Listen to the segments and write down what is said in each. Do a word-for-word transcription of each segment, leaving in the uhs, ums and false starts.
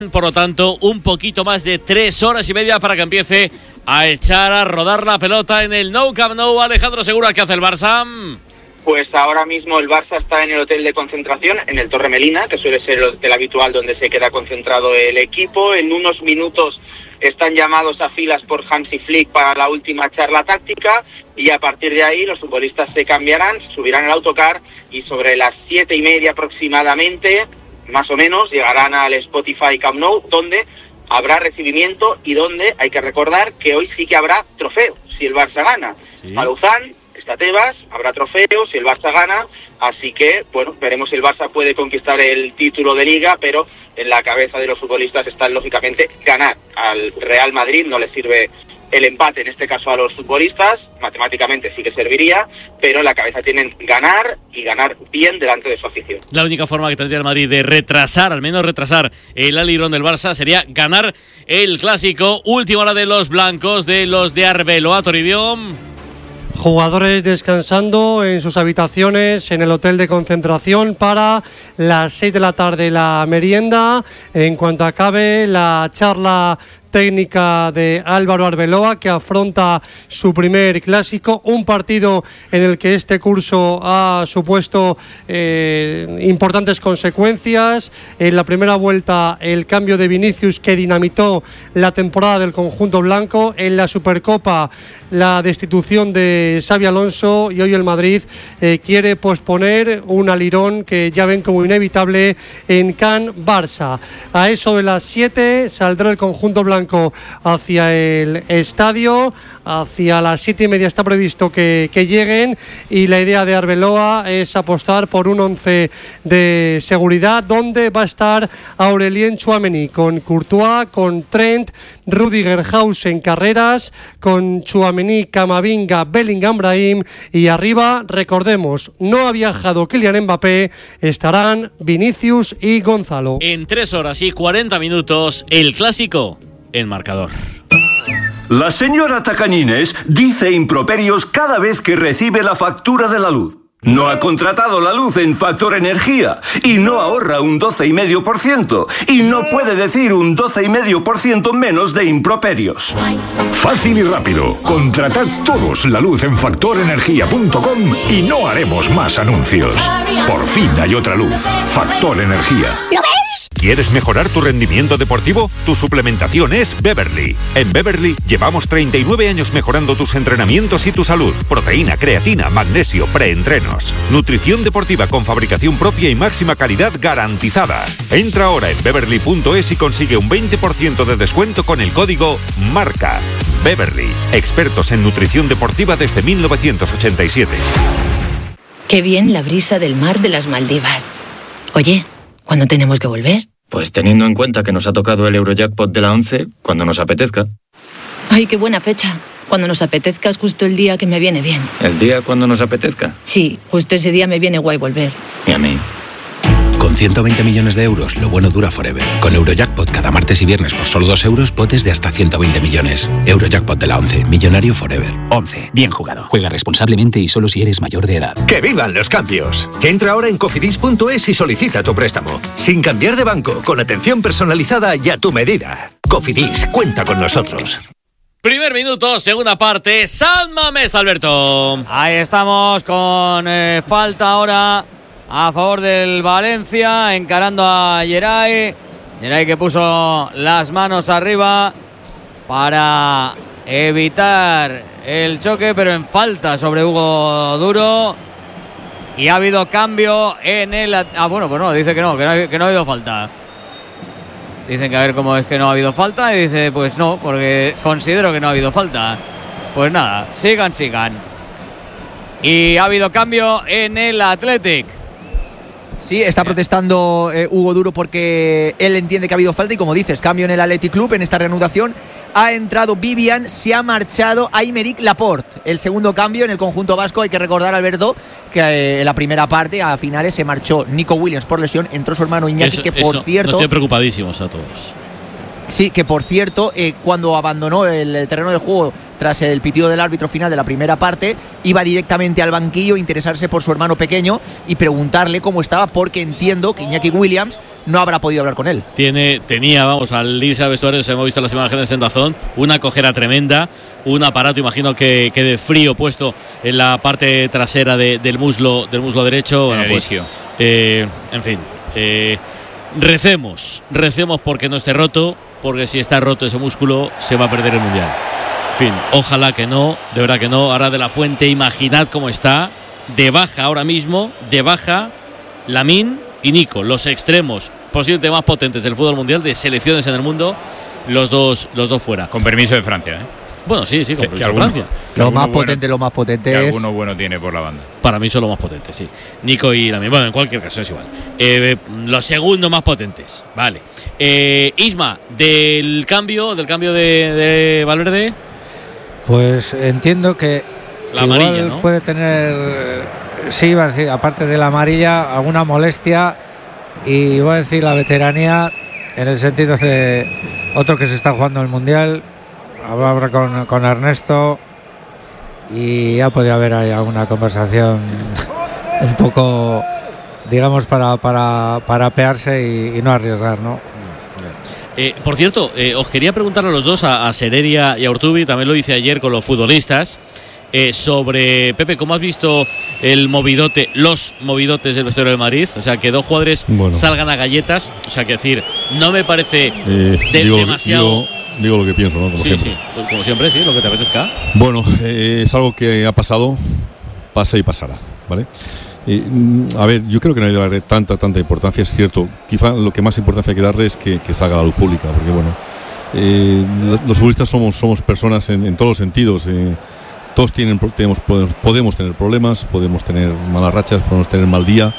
Por lo tanto, un poquito más de tres horas y media para que empiece a echar a rodar la pelota en el Nou Camp Nou. Alejandro Segura, ¿qué hace el Barça? Pues ahora mismo el Barça está en el hotel de concentración, en el Torre Melina, que suele ser el hotel habitual donde se queda concentrado el equipo. En unos minutos están llamados a filas por Hansi Flick para la última charla táctica y a partir de ahí los futbolistas se cambiarán, se subirán al autocar y sobre las siete y media aproximadamente, más o menos, llegarán al Spotify Camp Nou, donde habrá recibimiento y donde hay que recordar que hoy sí que habrá trofeo si el Barça gana. Sí. A Luzán, está Tebas, habrá trofeo si el Barça gana, así que, bueno, veremos si el Barça puede conquistar el título de Liga, pero en la cabeza de los futbolistas está, lógicamente, ganar. Al Real Madrid no le sirve el empate, en este caso a los futbolistas, matemáticamente sí que serviría, pero en la cabeza tienen ganar y ganar bien delante de su afición. La única forma que tendría el Madrid de retrasar, al menos retrasar el alirón del Barça, sería ganar el Clásico. Última hora de los blancos, de los de Arbeloa. Toribio. Jugadores descansando en sus habitaciones en el hotel de concentración para las seis de la tarde la merienda. En cuanto acabe la charla técnica de Álvaro Arbeloa, que afronta su primer clásico, un partido en el que este curso ha supuesto eh, importantes consecuencias. En la primera vuelta, el cambio de Vinicius, que dinamitó la temporada del conjunto blanco. En la Supercopa, la destitución de Xabi Alonso, y hoy el Madrid eh, quiere posponer un alirón que ya ven como inevitable en Can Barça. A eso de las siete saldrá el conjunto blanco hacia el estadio. Hacia las siete y media está previsto que, que lleguen, y la idea de Arbeloa es apostar por un once de seguridad donde va a estar Aurelien Tchouaméni con Courtois, con Trent, Rüdiger, Hausen, Carreras, con Tchouaméni, Camavinga, Bellingham, Brahim, y arriba, recordemos, no ha viajado Kylian Mbappé, estarán Vinicius y Gonzalo. En tres horas y cuarenta minutos, el Clásico en marcador. La señora Tacañines dice improperios cada vez que recibe la factura de la luz. No ha contratado la luz en Factor Energía y no ahorra un doce coma cinco por ciento y no puede decir un doce coma cinco por ciento menos de improperios. Fácil y rápido. Contratad todos la luz en factor energía punto com y no haremos más anuncios. Por fin hay otra luz. Factor Energía. ¿Lo ves? ¿Quieres mejorar tu rendimiento deportivo? Tu suplementación es Beverly. En Beverly llevamos treinta y nueve años mejorando tus entrenamientos y tu salud. Proteína, creatina, magnesio, preentrenos. Nutrición deportiva con fabricación propia y máxima calidad garantizada. Entra ahora en beverly punto es y consigue un veinte por ciento de descuento con el código MARCA. Beverly, expertos en nutrición deportiva desde mil novecientos ochenta y siete. Qué bien la brisa del mar de las Maldivas. Oye, ¿cuándo tenemos que volver? Pues teniendo en cuenta que nos ha tocado el Eurojackpot de la once, cuando nos apetezca. Ay, qué buena fecha. Cuando nos apetezca es justo el día que me viene bien. ¿El día cuando nos apetezca? Sí, justo ese día me viene guay volver. Y a mí. Con ciento veinte millones de euros, lo bueno dura forever. Con Eurojackpot cada martes y viernes por solo dos euros, potes de hasta ciento veinte millones. Eurojackpot de la once, millonario forever. once, bien jugado. Juega responsablemente y solo si eres mayor de edad. ¡Que vivan los cambios! Entra ahora en cofidis punto es y solicita tu préstamo. Sin cambiar de banco, con atención personalizada y a tu medida. Cofidis, cuenta con nosotros. Primer minuto, segunda parte, San Mamés, Alberto. Ahí estamos con eh, falta ahora a favor del Valencia, encarando a Geray. Geray que puso las manos arriba para evitar el choque, pero en falta sobre Hugo Duro. Y ha habido cambio en el... Ah, bueno, pues no, dice que no, que no, que no ha habido falta. Dicen que a ver cómo es que no ha habido falta, y dice pues no, porque considero que no ha habido falta. Pues nada, sigan, sigan. Y ha habido cambio en el Athletic. Sí, está protestando eh, Hugo Duro porque él entiende que ha habido falta y, como dices, cambio en el Athletic Club en esta reanudación. Ha entrado Vivian, se ha marchado Aymeric Laporte. El segundo cambio en el conjunto vasco. Hay que recordar, Alberto, que eh, en la primera parte, a finales, se marchó Nico Williams por lesión. Entró su hermano Iñaki, eso, que por eso, cierto... Nos tiene preocupadísimos a todos. Sí, que por cierto, eh, cuando abandonó el terreno de juego tras el pitido del árbitro final de la primera parte, iba directamente al banquillo a interesarse por su hermano pequeño y preguntarle cómo estaba, porque entiendo que Iñaki Williams no habrá podido hablar con él. Tiene, tenía, vamos, al irse al vestuario, se hemos visto las imágenes en Dazón, una cojera tremenda, un aparato, imagino que, que de frío puesto en la parte trasera de, del muslo del muslo derecho. Bueno, pues, eh, en fin, eh, recemos, recemos porque no esté roto, porque si está roto ese músculo se va a perder el Mundial. En fin, ojalá que no, de verdad que no. Ahora de la Fuente, imaginad cómo está, de baja ahora mismo, de baja Lamine y Nico, los extremos posiblemente más potentes del fútbol mundial, de selecciones en el mundo, los dos, los dos fuera. Con permiso de Francia, ¿eh? Bueno, sí, sí, con permiso alguno, de Francia. Lo más bueno, potente, lo más potente es... alguno bueno tiene por la banda. Para mí son los más potentes, sí. Nico y Lamine. Bueno, en cualquier caso es igual. Eh, los segundos más potentes, vale. Eh, Isma, del cambio, del cambio de, de Valverde. Pues entiendo que, la que amarilla, igual ¿no? puede tener, sí, iba a decir, aparte de la amarilla, alguna molestia, y voy a decir la veteranía en el sentido de otro que se está jugando el Mundial. Hablaba con, con Ernesto y ya podía haber ahí alguna conversación un poco, digamos, para, para, para apearse y, y no arriesgar, ¿no? Eh, por cierto, eh, os quería preguntar a los dos, a, a Seredia y a Urtubi, también lo hice ayer con los futbolistas, eh, sobre, Pepe, ¿cómo has visto el movidote, los movidotes del vestuario de Madrid? O sea, que dos jugadores bueno. salgan a galletas, o sea, que decir, no me parece eh, de, digo, demasiado... Digo, digo lo que pienso, ¿no? Como sí, siempre. sí, como siempre, sí, lo que te apetezca. Bueno, eh, es algo que ha pasado, pasa y pasará, ¿vale? Eh, a ver, yo creo que no hay que darle tanta, tanta importancia, es cierto. Quizá lo que más importancia hay que darle es que, que salga a la luz pública, porque bueno, eh, los futbolistas somos, somos personas en, en todos los sentidos. Eh, todos tienen, tenemos, podemos, podemos tener problemas, podemos tener malas rachas, podemos tener mal día.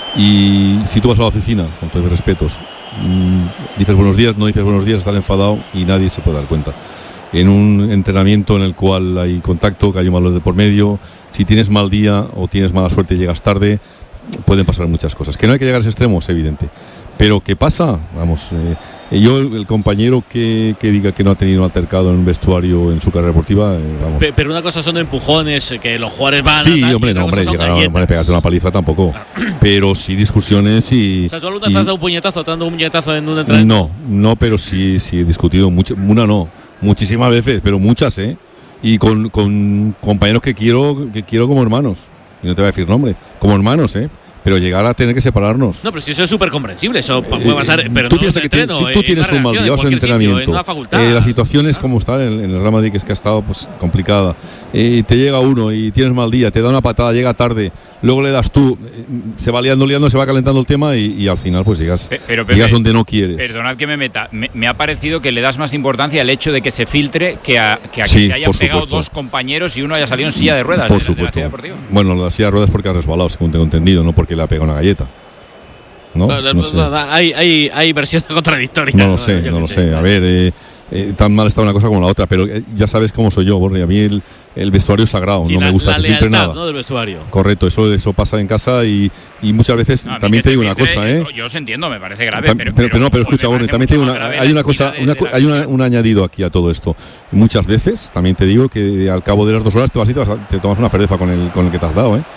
Y si tú vas a la oficina, con todos mis respetos, mmm, dices buenos días, no dices buenos días, estás enfadado y nadie se puede dar cuenta. En un entrenamiento en el cual hay contacto, que hay un valor de por medio, si tienes mal día o tienes mala suerte y llegas tarde, pueden pasar muchas cosas. Que no hay que llegar a ese extremo, es evidente. Pero ¿qué pasa? Vamos, eh, yo, el compañero que, que diga que no ha tenido un altercado en un vestuario en su carrera deportiva, eh, vamos. Pero una cosa son empujones, que los jugadores van sí, a... Sí, hombre, no, hombre, llegar a hombre, pegarte una paliza tampoco. Pero sí discusiones y... O sea, ¿tú alguna vez has dado un puñetazo, te has dado un puñetazo en un entrenamiento? No, no, pero sí, sí he discutido mucho, una no, muchísimas veces, pero muchas, ¿eh? Y con, con compañeros que quiero, que quiero como hermanos. Y no te voy a decir nombre, como hermanos, ¿eh? Pero llegar a tener que separarnos. No, pero si eso es súper comprensible, eso puede pasar. Eh, pero tú no piensas que entreno, te, si tú tienes un mal día, vas al entrenamiento. Sitio, en una facultad, eh, la situación es como está en, en el Real Madrid, que es que ha estado pues complicada. Eh, te llega uno y tienes mal día, te da una patada, llega tarde, luego le das tú, eh, se va liando, liando, se va calentando el tema y, y al final pues llegas, pero, Pepe, llegas donde no quieres. Perdonad que me meta, me, me ha parecido que le das más importancia al hecho de que se filtre que a que, a que sí, se hayan pegado supuesto. dos compañeros y uno haya salido en silla de ruedas. Por de, supuesto. de la bueno, la silla de ruedas porque ha resbalado, según tengo entendido, no porque le ha pegado una galleta. ¿No? No, no sé. hay, hay, hay versiones contradictorias. No lo sé, no lo sé. A ver, eh, eh, tan mal está una cosa como la otra, pero eh, ya sabes cómo soy yo, Borri. A mí el, el vestuario es sagrado, sí, no la, me gusta la que se filtre nada. ¿No? Del vestuario. Correcto, eso, eso pasa en casa y, y muchas veces no, también te digo una filtre, cosa, ¿eh? Yo, yo os entiendo, me parece grave, Tam, pero, pero, pero no, pero escucha, Borri, también te digo una, hay una cosa, una, de, de hay una, un añadido aquí a todo esto. Muchas veces también te digo que al cabo de las dos horas te vas y te, vas a, te tomas una cerveza con el, con el que te has dado, ¿eh?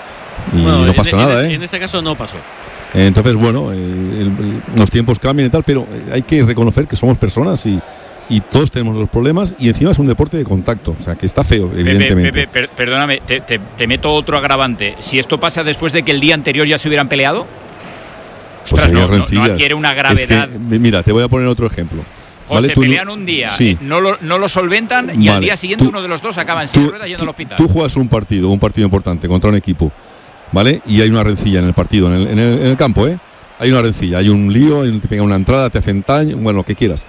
Y bueno, no pasa en, nada, en, ¿eh? En este caso no pasó. Entonces, bueno, eh, el, el, los tiempos cambian y tal, pero hay que reconocer que somos personas y, y todos tenemos los problemas y encima es un deporte de contacto, o sea, que está feo, evidentemente. Pepe, Pepe, per, perdóname, te, te, te meto otro agravante. Si esto pasa después de que el día anterior ya se hubieran peleado, pues ostras, no, no, rencillas. no adquiere una gravedad. Es que, mira, te voy a poner otro ejemplo. José, ¿vale? Tú, pelean un día, sí. eh, no, lo, no lo solventan y vale. al día siguiente tú, uno de los dos acaba en silla de ruedas yendo al hospital. Tú juegas un partido, un partido importante contra un equipo, ¿vale? Y hay una rencilla en el partido, en el, en el, en el campo, ¿eh? Hay una rencilla, hay un lío, te pegan una entrada, te hacen daño, bueno, lo que quieras.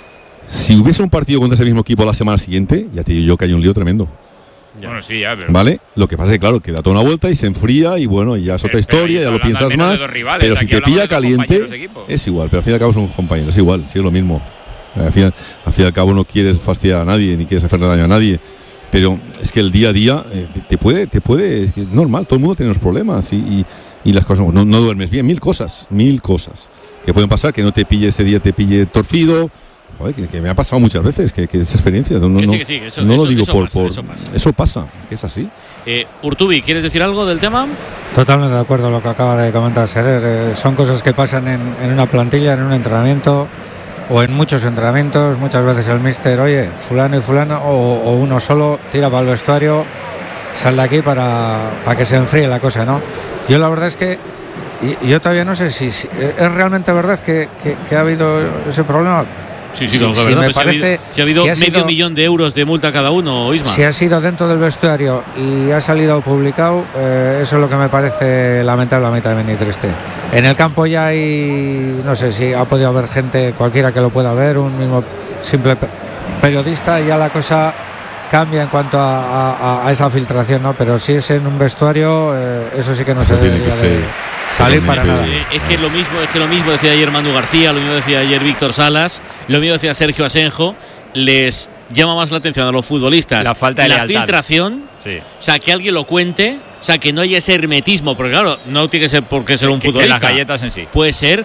Si hubiese un partido contra ese mismo equipo la semana siguiente, ya te digo yo que hay un lío tremendo. Ya. Bueno, sí, ya, pero... ¿Vale? Lo que pasa es que, claro, que da toda una vuelta y se enfría y bueno, ya es otra pero, historia, pero ya lo piensas más. Rivales, pero si te pilla caliente, es igual, pero al fin y al cabo son compañeros, es igual, sí es lo mismo. Al fin, al fin y al cabo no quieres fastidiar a nadie, ni quieres hacerle daño a nadie. Pero es que el día a día eh, te puede, te puede, es normal, todo el mundo tiene los problemas y, y, y las cosas, no, no duermes bien, mil cosas, mil cosas que pueden pasar, que no te pille ese día, te pille torcido, Joder, que, que me ha pasado muchas veces, que, que esa experiencia. No, que no, sí, que sí, que eso, no eso, lo digo eso por. pasa, por eso pasa. Eso pasa, es que es así. Eh, Urtubi, ¿quieres decir algo del tema? Totalmente de acuerdo con lo que acaba de comentar Serer. Eh, son cosas que pasan en, en una plantilla, en un entrenamiento o en muchos entrenamientos. Muchas veces el míster, oye, fulano y fulano, o, o uno solo, tira para el vestuario, sal de aquí para, para que se enfríe la cosa, ¿no? Yo la verdad es que y, yo todavía no sé si, si es realmente verdad que, que, que ha habido ese problema. Sí, sí, sí, no, sí, verdad, me pues parece. Si ha habido, si ha habido si ha medio sido, millón de euros de multa cada uno, Isma. Si ha sido dentro del vestuario y ha salido publicado, eh, eso es lo que me parece lamentablemente muy triste. En el campo ya hay, no sé si ha podido haber gente, cualquiera que lo pueda ver, un mismo simple periodista, y ya la cosa cambia en cuanto a, a, a esa filtración, ¿no? Pero si es en un vestuario, eh, eso sí que no eso se debería de salir para nada. Eh, es que lo mismo, es que lo mismo decía ayer Manu García, lo mismo decía ayer Víctor Salas, lo mismo decía Sergio Asenjo. Les llama más la atención a los futbolistas la falta de la lealtad. filtración, sí. O sea, que alguien lo cuente, o sea, que no haya ese hermetismo, porque claro, no tiene que ser porque ser un que, futbolista. Que las galletas en sí. Puede ser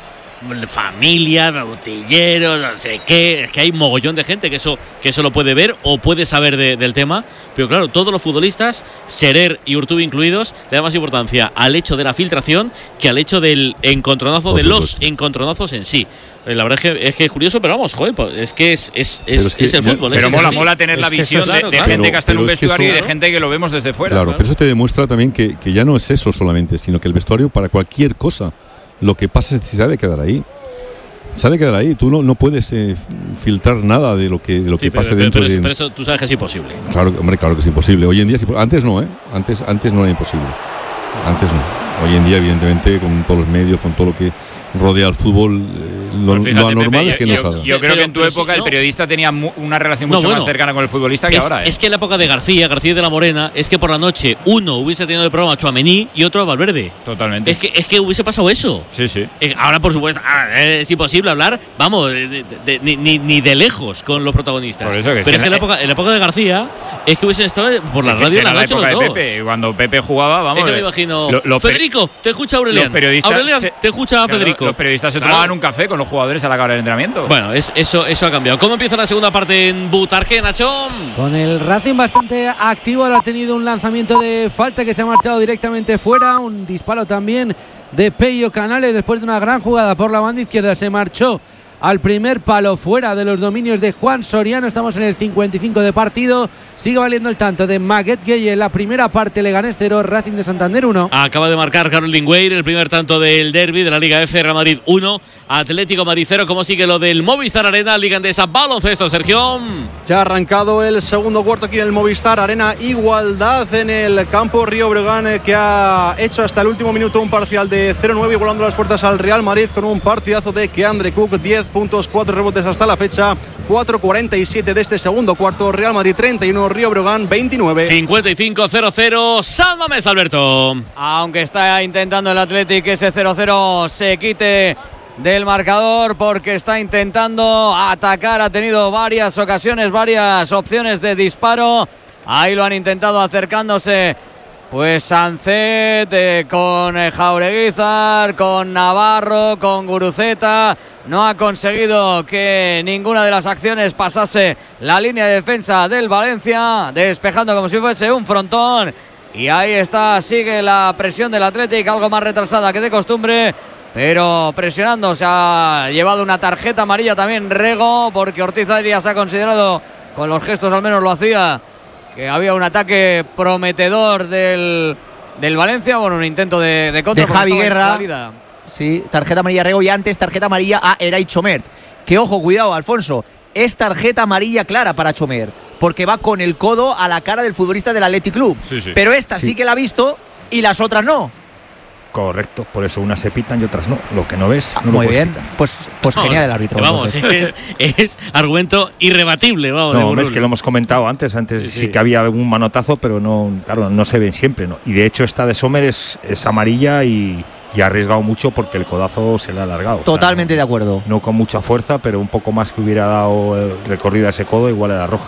familia, bautilleros, no sé qué, es que hay mogollón de gente que eso que eso lo puede ver o puede saber de, del tema, pero claro, todos los futbolistas, Serer y Urtubi incluidos, le da más importancia al hecho de la filtración que al hecho del encontronazo, de los encontronazos en sí. La verdad es que, es que es curioso, pero vamos, joder, es que es, es, es, es, que, es el fútbol. Pero es mola, así. mola tener es la visión claro, de, de claro. gente que está en un vestuario eso, y de gente que lo vemos desde fuera. Claro, claro. pero eso te demuestra también que, que ya no es eso solamente, sino que el vestuario, para cualquier cosa, lo que pasa es que se ha de quedar ahí. Se ha de quedar ahí. Tú no, no puedes eh, filtrar nada de lo que, de lo Sí, que pero, pase pero, dentro pero, de. Pero eso tú sabes que es imposible. Claro, hombre, claro que es imposible. Hoy en día, antes no, ¿eh? Antes, antes no era imposible. Antes no. Hoy en día, evidentemente, con todos los medios, con todo lo que rodea al fútbol, eh, lo, pues fíjate, lo anormal Pepe, es que yo, no salga. Yo, yo creo pero, que en tu pero época sí, el no. periodista tenía mu una relación mucho no, bueno, más cercana con el futbolista que es, ahora. ¿eh? Es que en la época de García, García de la Morena, es que por la noche uno hubiese tenido el programa a Tchouaméni y otro a Valverde. Totalmente. Es que, es que hubiese pasado eso. Sí, sí. Eh, ahora, por supuesto, ah, es imposible hablar, vamos, de, de, de, ni, ni, ni de lejos con los protagonistas. Por eso que pero sí, es que en la, época, en la época de García, es que hubiesen estado por la es que, radio que en la era noche la época los de dos. Pepe. Cuando Pepe jugaba, vamos. Es que me imagino. Lo, lo Federico, te escucha Aurelian. Los periodistas Aurelian, se, te escucha claro, Federico. Los periodistas se claro. tomaban un café con los jugadores a la hora del entrenamiento. Bueno, es, eso, eso ha cambiado. ¿Cómo empieza la segunda parte en Butarque, Nacho? Con el Racing bastante activo, ahora ha tenido un lanzamiento de falta que se ha marchado directamente fuera, un disparo también de Pello Canales después de una gran jugada por la banda izquierda, se marchó al primer palo fuera de los dominios de Juan Soriano. Estamos en el cincuenta y cinco de partido. Sigue valiendo el tanto de Maguet Gueye en la primera parte. Leganés cero, Racing de Santander uno. Acaba de marcar Caroline Weir el primer tanto del derbi de la Liga F. Real Madrid uno, Atlético Madrid cero. ¿Cómo sigue lo del Movistar Arena, Liga Endesa baloncesto, Sergio? Ya ha arrancado el segundo cuarto aquí en el Movistar Arena. Igualdad en el campo Río Breogán, que ha hecho hasta el último minuto un parcial de cero nueve, igualando las fuerzas al Real Madrid con un partidazo de Keandre Cook, diez puntos, cuatro rebotes hasta la fecha, cuatro cuarenta y siete de este segundo cuarto. Real Madrid treinta y uno, Río Breogán veintinueve. cincuenta y cinco cero cero, San Mamés, Alberto. Aunque está intentando el Athletic ese cero cero se quite del marcador, porque está intentando atacar, ha tenido varias ocasiones, varias opciones de disparo. Ahí lo han intentado acercándose pues Sancet, eh, con eh, Jaureguizar, con Navarro, con Guruceta. No ha conseguido que ninguna de las acciones pasase la línea de defensa del Valencia, despejando como si fuese un frontón. Y ahí está, sigue la presión del Athletic, algo más retrasada que de costumbre, pero presionando. Se ha llevado una tarjeta amarilla también Rego, porque Ortiz Arias ha considerado, con los gestos al menos lo hacía, que había un ataque prometedor del, del Valencia. Bueno, un intento de, de contra de Javi Guerra. Salida. Sí, tarjeta amarilla Rego, y antes tarjeta amarilla a Eray Chomert. Que ojo, cuidado, Alfonso, es tarjeta amarilla clara para Chomer, porque va con el codo a la cara del futbolista del Athletic Club. Sí, sí. Pero esta sí. sí que la ha visto y las otras no. Correcto, por eso unas se pitan y otras no. Lo que no ves, no ah, lo muy puedes bien. quitar. Pues, pues vamos, genial el árbitro. Vamos, es, es argumento irrebatible. Vamos, no, es que lo hemos comentado antes. Antes sí, sí. sí que había un manotazo, pero no, claro, no se ven siempre, ¿no? Y de hecho esta de Sommer es, es amarilla y, y ha arriesgado mucho porque el codazo se le ha alargado. Totalmente o sea, no, de acuerdo. No con mucha fuerza, pero un poco más que hubiera dado el recorrido a ese codo, igual era roja.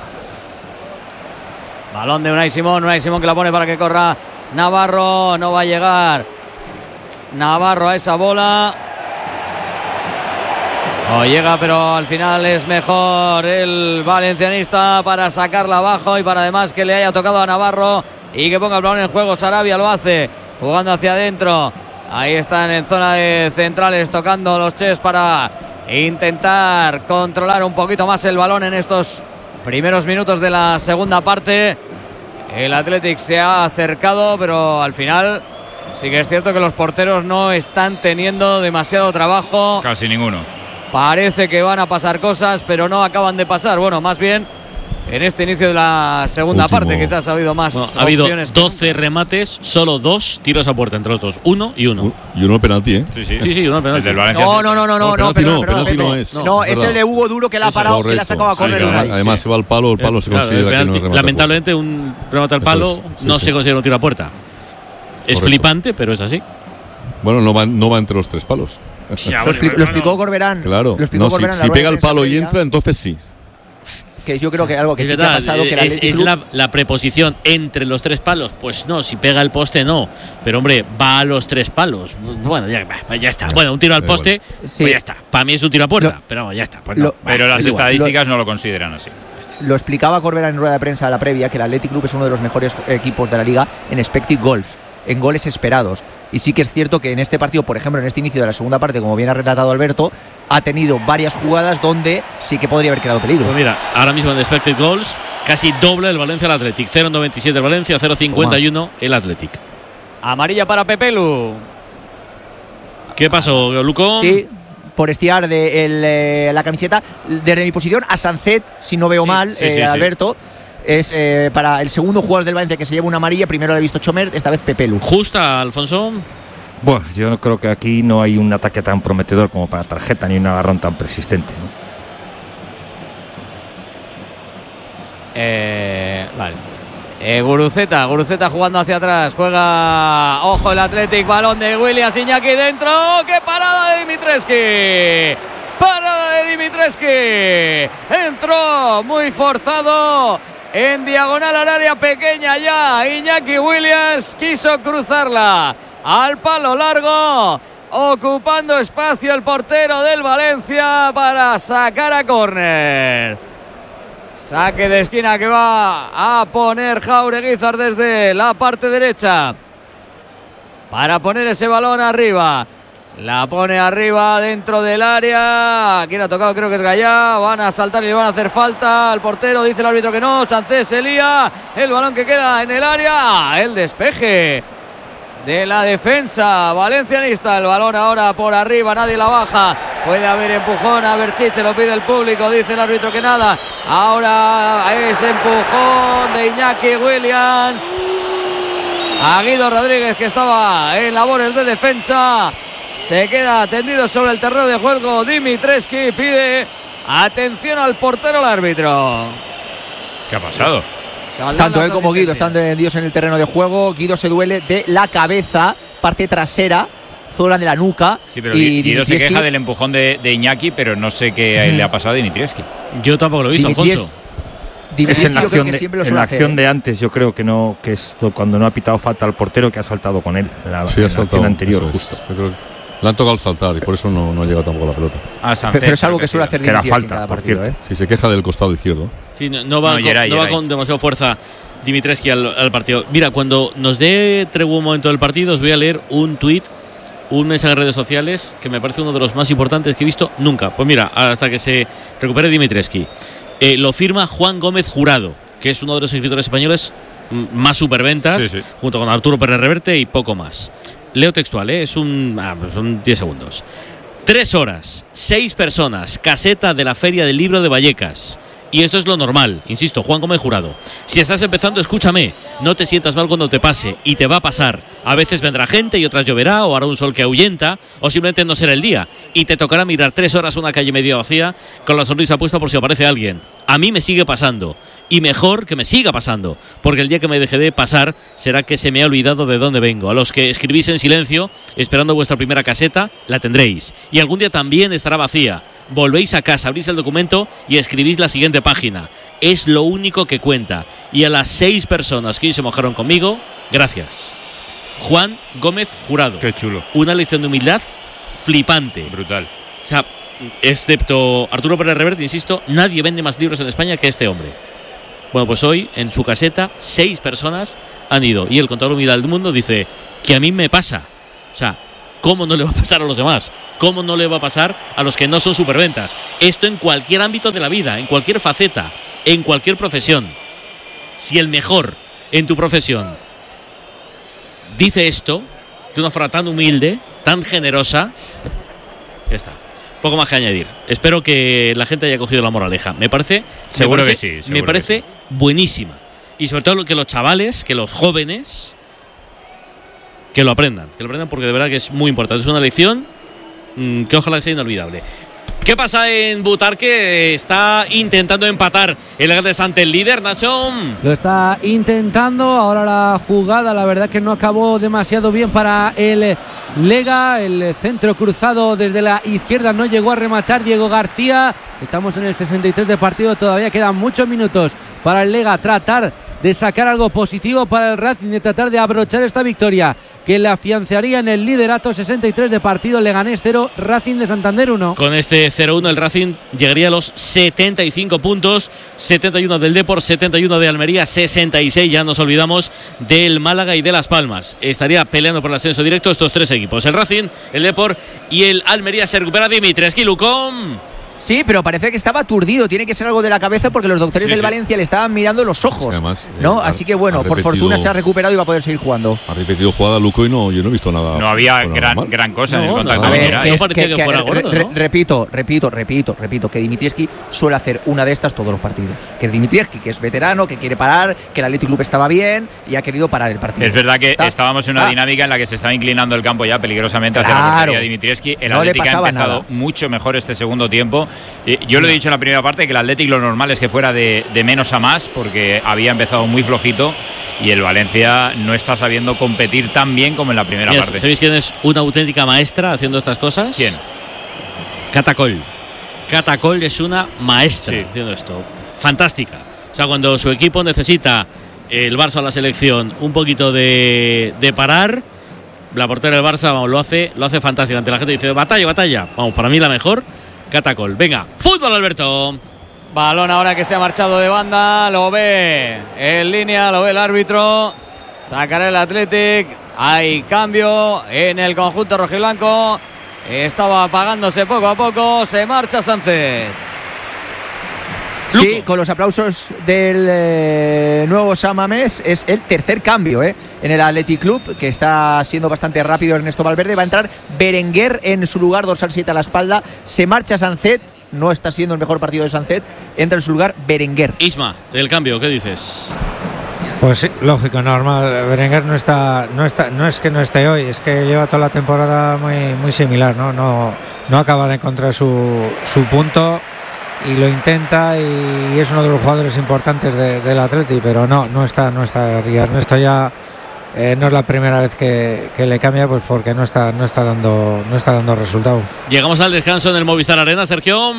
Balón de Unai Simón, Unai Simón que la pone para que corra Navarro, no va a llegar Navarro a esa bola. O llega, pero al final es mejor el valencianista para sacarla abajo y para además que le haya tocado a Navarro y que ponga el balón en juego. Sarabia lo hace, jugando hacia adentro. Ahí están en zona de centrales tocando los Ches para intentar controlar un poquito más el balón en estos primeros minutos de la segunda parte. El Athletic se ha acercado, pero al final sí que es cierto que los porteros no están teniendo demasiado trabajo. Casi ninguno. Parece que van a pasar cosas, pero no acaban de pasar. Bueno, más bien en este inicio de la segunda Último. parte quizás ha habido más Bueno, ha habido opciones que doce remates, solo dos tiros a puerta entre los dos. Uno y uno. Y uno penalti, ¿eh? Sí, sí. Sí, sí, uno penalti. El del Valencia. No, no, no, no, no, no, penalti perdona, no, perdona, penalti Pepe. no es. No, Es es verdad. el de Hugo Duro que la ha Eso, parado, que la ha correcto. sacado a Sí, córner. que Unai. además se va al palo, el palo se Claro, considera el que no penalti, es remate. lamentablemente un remate al Eso palo es, sí, no sí. se considera un tiro a puerta. Es Correcto. flipante, pero es así. Bueno, no va, no va entre los tres palos. Lo, expli- lo explicó Corberán. Claro, Lo explicó no, si, Corberán en la si rueda pega de el palo prensa y previa, entra, entonces sí. que yo creo que algo que Es sí que ha verdad, pasado, que el es, Athletic es Club- la, la preposición entre los tres palos. Pues no, si pega el poste no. Pero hombre, va a los tres palos. Bueno, ya, ya está. Bueno, un tiro al Da poste, igual. pues Sí. ya está. Para mí es un tiro a puerta, Lo- pero ya está. Pues lo- no. Pero las Es igual. estadísticas no lo consideran así. Lo explicaba Corberán en rueda de prensa de la previa, que el Athletic Club es uno de los mejores equipos de la liga en expected goals, en goles esperados. Y sí que es cierto que en este partido, por ejemplo, en este inicio de la segunda parte, como bien ha relatado Alberto, ha tenido varias jugadas donde sí que podría haber creado peligro. Pues mira, ahora mismo en expected goals, casi doble el Valencia al Athletic. cero coma noventa y siete el Valencia, cero coma cincuenta y uno el Athletic. Amarilla para Pepelu. ¿Qué pasó, Luco? Sí, por estirar de el, eh, la camiseta desde mi posición a Sancet, si no veo Sí, mal, sí, eh, sí, sí. Alberto. Es eh, para el segundo jugador del Valencia que se lleva una amarilla. Primero lo he visto Chomer, esta vez Pepelu. Justa, Alfonso. Bueno, yo no creo que aquí no hay un ataque tan prometedor como para tarjeta ni un agarrón tan persistente, ¿no? Eh, vale. Eh, Guruceta, Guruceta jugando hacia atrás. Juega, ojo, el Athletic. Balón de Williams, Iñaki dentro. ¡Qué parada de Dimitrescu! Parada de Dimitrescu. Entró muy forzado. En diagonal al área pequeña ya. Iñaki Williams quiso cruzarla al palo largo. Ocupando espacio el portero del Valencia para sacar a córner. Saque de esquina que va a poner Jaureguizar desde la parte derecha para poner ese balón arriba. La pone arriba dentro del área. Quien ha tocado creo que es Gallá. Van a saltar y le van a hacer falta al portero. Dice el árbitro que no. Sánchez se lía. El balón que queda en el área. El despeje de la defensa valencianista. El balón ahora por arriba. Nadie la baja. Puede haber empujón. A ver, Chiche, lo pide el público. Dice el árbitro que nada. Ahora es empujón de Iñaki Williams a Guido Rodríguez, que estaba en labores de defensa. Se queda tendido sobre el terreno de juego Dimitrescu. Pide atención al portero, el árbitro. ¿Qué ha pasado? Tanto él como Guido están tendidos en el terreno de juego. Guido se duele de la cabeza, parte trasera, zona de la nuca. Sí, pero y Guido se Dimitrievski- queja del empujón de, de Iñaki, pero no sé qué le ha pasado a Dimitrievski. Yo tampoco lo he visto, Dimitries- Alfonso. Dimitrescu Es en la yo creo acción, que de, siempre lo en suele la hacer, acción ¿eh? de antes, yo creo que no, que es cuando no ha pitado falta al portero, que ha saltado con él en la, Sí, en ha la saltado. acción anterior, eso es. justo. Yo creo que le han tocado al saltar y por eso no, no ha llegado tampoco la pelota. Ah, Pero, pero es algo que suele hacer Que era Dimitrescu en falta, cada por partido, cierto. ¿eh? Si se queja del costado izquierdo. Sí, no, no va, No, con, Geray, no va Geray. con demasiada fuerza Dimitrescu al, al partido. Mira, cuando nos dé tregua un momento del partido, os voy a leer un tuit, un mensaje en redes sociales que me parece uno de los más importantes que he visto nunca. Pues mira, hasta que se recupere Dimitrescu. Eh, lo firma Juan Gómez Jurado, que es uno de los escritores españoles m- más superventas, Sí, sí. junto con Arturo Pérez Reverte y poco más. Leo textual, ¿eh? es un, ah, son diez segundos. Tres horas, seis personas, caseta de la Feria del Libro de Vallecas. Y esto es lo normal, insisto, Juan Gómez Jurado. Si estás empezando, escúchame, no te sientas mal cuando te pase, y te va a pasar. A veces vendrá gente y otras lloverá, o hará un sol que ahuyenta, o simplemente no será el día. Y te tocará mirar tres horas una calle medio vacía con la sonrisa puesta por si aparece alguien. A mí me sigue pasando, y mejor que me siga pasando, porque el día que me deje de pasar será que se me ha olvidado de dónde vengo. A los que escribís en silencio, esperando vuestra primera caseta, la tendréis. Y algún día también estará vacía. Volvéis a casa, abrís el documento y escribís la siguiente página. Es lo único que cuenta. Y a las seis personas que hoy se mojaron conmigo, gracias. Juan Gómez Jurado. Qué chulo. Una lección de humildad flipante. Brutal. O sea, excepto Arturo Pérez Reverte, insisto, nadie vende más libros en España que este hombre. Bueno, pues hoy en su caseta seis personas han ido y el contador humildad del mundo dice que a mí me pasa. O sea, ¿cómo no le va a pasar a los demás? ¿Cómo no le va a pasar a los que no son superventas? Esto en cualquier ámbito de la vida, en cualquier faceta, en cualquier profesión. Si el mejor en tu profesión dice esto de una forma tan humilde, tan generosa, ya está. Poco más que añadir. Espero que la gente haya cogido la moraleja. Me parece, seguro me parece, que sí. Seguro me parece que sí. buenísima. Y sobre todo que los chavales, que los jóvenes, que lo aprendan. Que lo aprendan porque de verdad que es muy importante. Es una lección mmm, que ojalá sea inolvidable. ¿Qué pasa en Butarque? Está intentando empatar el Leganés ante el líder, Nacho. Lo está intentando. Ahora la jugada, la verdad que no acabó demasiado bien para el Lega. El centro cruzado desde la izquierda no llegó a rematar Diego García. Estamos en el sesenta y tres de partido. Todavía quedan muchos minutos para el Lega tratar de sacar algo positivo para el Racing, de tratar de abrochar esta victoria que le afianzaría en el liderato. Sesenta y tres de partido, Leganés cero, Racing de Santander uno. Con este cero uno el Racing llegaría a los setenta y cinco puntos, setenta y uno del Depor, setenta y uno de Almería, sesenta y seis, ya nos olvidamos del Málaga y de Las Palmas. Estaría peleando por el ascenso directo estos tres equipos, el Racing, el Depor y el Almería. Se recupera Dimitrescu, Lucón. Sí, pero parece que estaba aturdido. Tiene que ser algo de la cabeza porque los doctores sí, del sí. Valencia le estaban mirando los ojos. Además, ¿no? Eh, Así que bueno, por fortuna se ha recuperado y va a poder seguir jugando. Ha repetido jugada Luco y no, yo no he visto nada. No había gran, gran cosa no, en el contacto. No, a ver, que es, que, que, que, gordo, re, ¿no? Repito, repito, repito, repito, que Dimitrievski suele hacer una de estas todos los partidos. Que es Dimitrievski, que es veterano, que quiere parar, que el Athletic Club estaba bien y ha querido parar el partido. Es verdad que ¿Está? estábamos en una ¿Está? dinámica en la que se estaba inclinando el campo ya peligrosamente claro. hacia la portería de Dimitrievski. El no Athletic ha empezado nada. mucho mejor este segundo tiempo. Yo lo he dicho en la primera parte, que el Athletic lo normal es que fuera de, de menos a más, porque había empezado muy flojito y el Valencia no está sabiendo competir tan bien como en la primera Mira, parte. ¿Sabéis quién es una auténtica maestra haciendo estas cosas? ¿Quién? Catacol. Catacol es una maestra sí. haciendo esto. Fantástica. O sea, cuando su equipo necesita, el Barça o la selección, un poquito de, de parar, la portera del Barça vamos, lo hace lo hace fantástico. Ante la gente dice, batalla, batalla. Vamos, para mí la mejor. Catacol. Venga, fútbol, Alberto. Balón ahora que se ha marchado de banda, lo ve en línea, lo ve el árbitro. Sacará el Athletic. Hay cambio en el conjunto rojiblanco. Estaba apagándose poco a poco. Se marcha Sánchez. Sí, con los aplausos del eh, nuevo San Mamés. Es el tercer cambio eh, en el Athletic Club, que está siendo bastante rápido Ernesto Valverde. Va a entrar Berenguer en su lugar, dorsal siete a la espalda. Se marcha Sancet, no está siendo el mejor partido de Sancet. Entra en su lugar Berenguer. Isma, del cambio, ¿qué dices? Pues sí, lógico, normal. Berenguer no está, no está, no es que no esté hoy, es que lleva toda la temporada muy, muy similar, ¿no? No, no acaba de encontrar su, su punto. Y lo intenta y es uno de los jugadores importantes de, del Atleti, pero no, no está, no está. Y Ernesto ya eh, no es la primera vez que, que le cambia, pues porque no está, no está dando, no está dando resultado. Llegamos al descanso en el Movistar Arena, Sergio.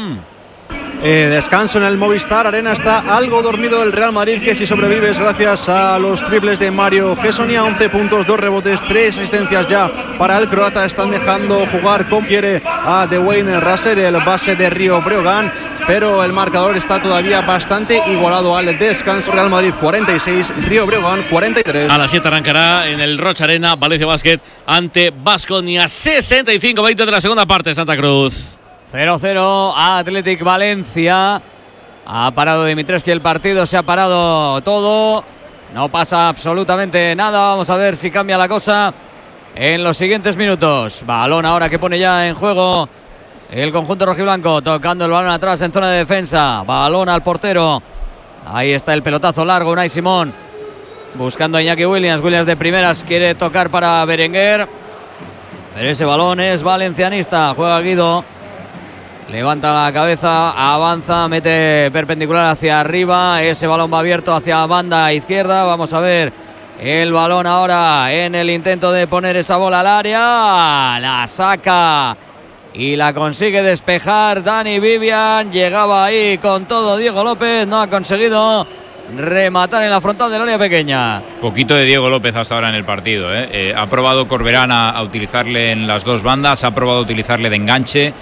Eh, descanso en el Movistar Arena. Está algo dormido el Real Madrid, que si sobrevives gracias a los triples de Mario Gessonia, once puntos, dos rebotes, tres asistencias ya para el croata. Están dejando jugar como quiere a Dwayne Russell, el base de Río Breogán, pero el marcador está todavía bastante igualado al descanso. Real Madrid cuarenta y seis, Río Breogán cuarenta y tres. A las siete arrancará en el Rocha Arena Valencia Basket ante Baskonia. Sesenta y cinco veinte de la segunda parte, Santa Cruz. cero cero Athletic Valencia. Ha parado Dimitrescu el partido, se ha parado todo. No pasa absolutamente nada. Vamos a ver si cambia la cosa en los siguientes minutos. Balón ahora que pone ya en juego el conjunto rojiblanco, tocando el balón atrás en zona de defensa. Balón al portero. Ahí está el pelotazo largo, Unai Simón buscando a Iñaki Williams. Williams de primeras quiere tocar para Berenguer, pero ese balón es valencianista. Juega Guido, levanta la cabeza, avanza, mete perpendicular hacia arriba. Ese balón va abierto hacia banda izquierda. Vamos a ver el balón ahora en el intento de poner esa bola al área. La saca y la consigue despejar Dani Vivian. Llegaba ahí con todo Diego López, no ha conseguido rematar en la frontal del área pequeña. Poquito de Diego López hasta ahora en el partido, ¿eh? Eh, ha probado Corberán a, a utilizarle en las dos bandas, ha probado utilizarle de enganche,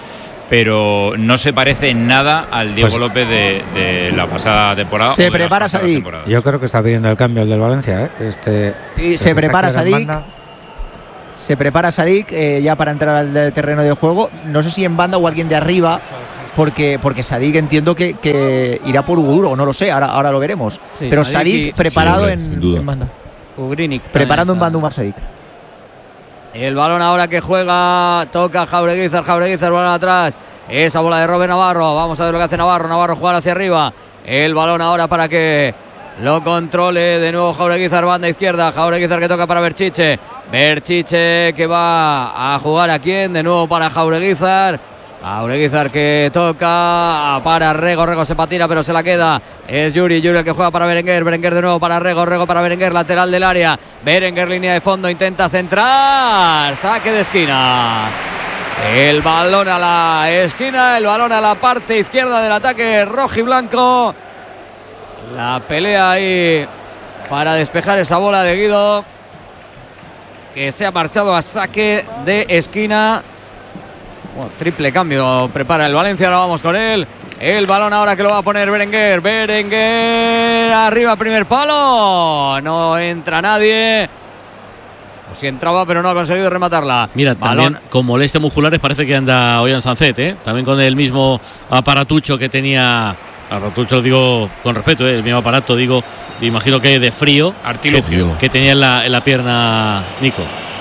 pero no se parece en nada al Diego pues, López de, de la pasada temporada. Se prepara Sadik. Yo creo que está pidiendo el cambio el del Valencia, ¿eh? Este, y se prepara Sadik. Se prepara Sadik eh, ya para entrar al terreno de juego. No sé si en banda o alguien de arriba, porque, porque Sadik entiendo que, que irá por Hugo Duro, o no lo sé, ahora, ahora lo veremos. Sí, pero Sadik, Sadik preparado sí, en, en banda. Ugrinic preparando en banda un Sadik. El balón ahora que juega, toca Jaureguizar, Jaureguizar, balón atrás. Esa bola de Robert Navarro. Vamos a ver lo que hace Navarro. Navarro jugar hacia arriba. El balón ahora para que lo controle de nuevo Jaureguizar, banda izquierda. Jaureguizar que toca para Berchiche. Berchiche que va a jugar a quién. De nuevo para Jaureguizar. Jaureguizar que toca para Rego. Rego se patina pero se la queda. Es Yuri. Yuri el que juega para Berenguer. Berenguer de nuevo para Rego. Rego para Berenguer. Lateral del área. Berenguer línea de fondo. Intenta centrar. Saque de esquina. El balón a la esquina. El balón a la parte izquierda del ataque rojiblanco. La pelea ahí para despejar esa bola de Guido, que se ha marchado a saque de esquina. Bueno, triple cambio prepara el Valencia. Ahora vamos con él. El balón ahora que lo va a poner Berenguer. Berenguer arriba, primer palo. No entra nadie. O si entraba, pero no ha conseguido rematarla. Mira, balón. También con molestias musculares parece que anda Ollán Sancet, ¿eh? También con el mismo aparatucho que tenía. Aparatucho lo digo con respeto, ¿eh? El mismo aparato, digo, imagino que de frío. Artilugio. Que, que tenía en la, en la pierna Nico.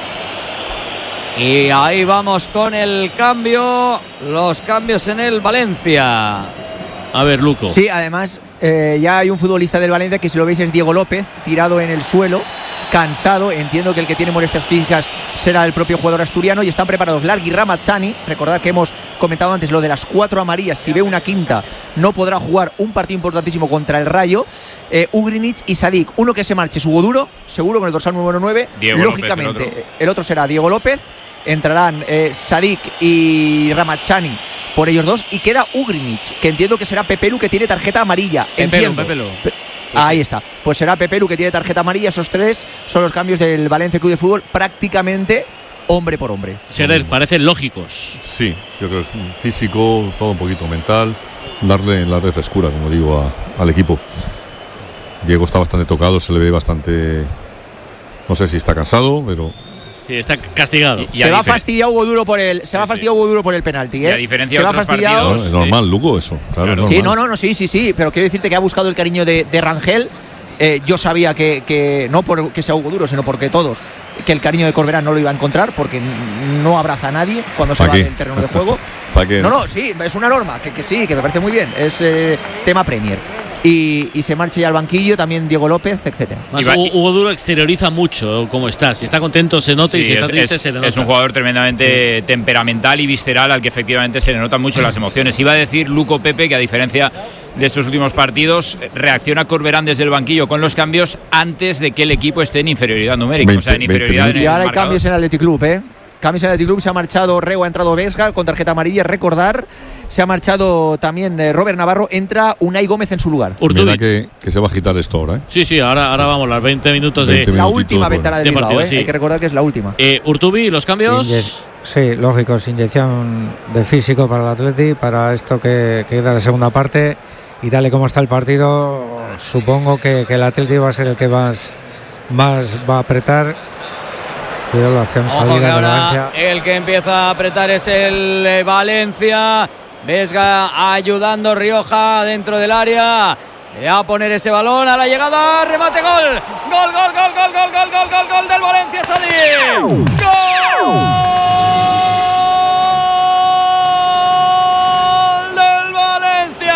Y ahí vamos con el cambio. Los cambios en el Valencia. A ver, Luco. Sí, además eh, ya hay un futbolista del Valencia que, si lo veis, es Diego López, tirado en el suelo, cansado. Entiendo que el que tiene molestias físicas será el propio jugador asturiano. Y están preparados Largui, Ramazzani. Recordad que hemos comentado antes lo de las cuatro amarillas. Si ve una quinta, no podrá jugar un partido importantísimo contra el Rayo. eh, Ugrinic y Sadik. Uno que se marche es Hugo Duro, seguro, con el dorsal número nueve. Diego Lógicamente López, el, otro. el otro será Diego López. Entrarán eh, Sadik y Ramazzani por ellos dos. Y queda Ugrinic, que entiendo que será Pepelu, que tiene tarjeta amarilla. Pepelu, entiendo. Pepelu. Pe Ahí está. Pues será Pepelu, que tiene tarjeta amarilla. Esos tres son los cambios del Valencia Club de Fútbol, prácticamente hombre por hombre. Scherer, parecen lógicos. Sí, yo creo que es físico, todo un poquito mental. Darle la refrescura, como digo, a, al equipo. Diego está bastante tocado, se le ve bastante. No sé si está cansado, pero. Sí, está castigado. Y, y se va fastidiado Hugo Duro por el, se sí, va fastidiado Hugo Duro por el penalti, ¿eh? Y a diferencia se de va otros fastidiado. partidos, es normal, Lugo, eso. Claro, claro. Sí, no, no, no, sí, sí, sí. Pero quiero decirte que ha buscado el cariño de, de Rangel. Eh, yo sabía que, que no porque sea Hugo Duro, sino porque todos, que el cariño de Corberán no lo iba a encontrar, porque no abraza a nadie cuando se va del terreno de juego. ¿Para qué? No, no, sí, es una norma, que, que sí, que me parece muy bien. Es eh, tema Premier. Y, y se marcha ya al banquillo también Diego López, etcétera. Más Hugo Duro exterioriza mucho cómo está. Si está contento se nota, sí, y si está es, triste es, se le nota. Es un jugador tremendamente sí. temperamental y visceral, al que efectivamente se le notan mucho las emociones. Iba a decir Luco Pepe que, a diferencia de estos últimos partidos, reacciona Corberán desde el banquillo con los cambios antes de que el equipo esté en inferioridad numérica. veinte, o sea, en inferioridad en el Y ahora hay marcador. cambios en el Athletic Club, ¿eh? Cambios en el Athletic Club. Se ha marchado Rego, ha entrado Vesga con tarjeta amarilla, recordar. Se ha marchado también eh, Robert Navarro, entra Unai Gómez en su lugar. Mira que, que se va a agitar esto ahora, ¿eh? Sí, sí, ahora, ahora vamos, las veinte minutos veinte de. La última ventana de, de Bilbao, partido, ¿eh? Sí. Hay que recordar que es la última. Eh, Urtubi, los cambios. Inye sí, lógico, inyección de físico para el Atleti, para esto que, que queda de segunda parte. Y tal y como está el partido, supongo que, que el Atleti va a ser el que más, más va a apretar. Cuidado, la acción salida de Valencia. El que empieza a apretar es el eh, Valencia. Vesga ayudando, Rioja dentro del área. Le va a poner ese balón a la llegada. Remate, gol. Gol, gol, gol, gol, gol, gol, gol, gol, gol del Valencia, Sadik. ¡Gol! Del Valencia.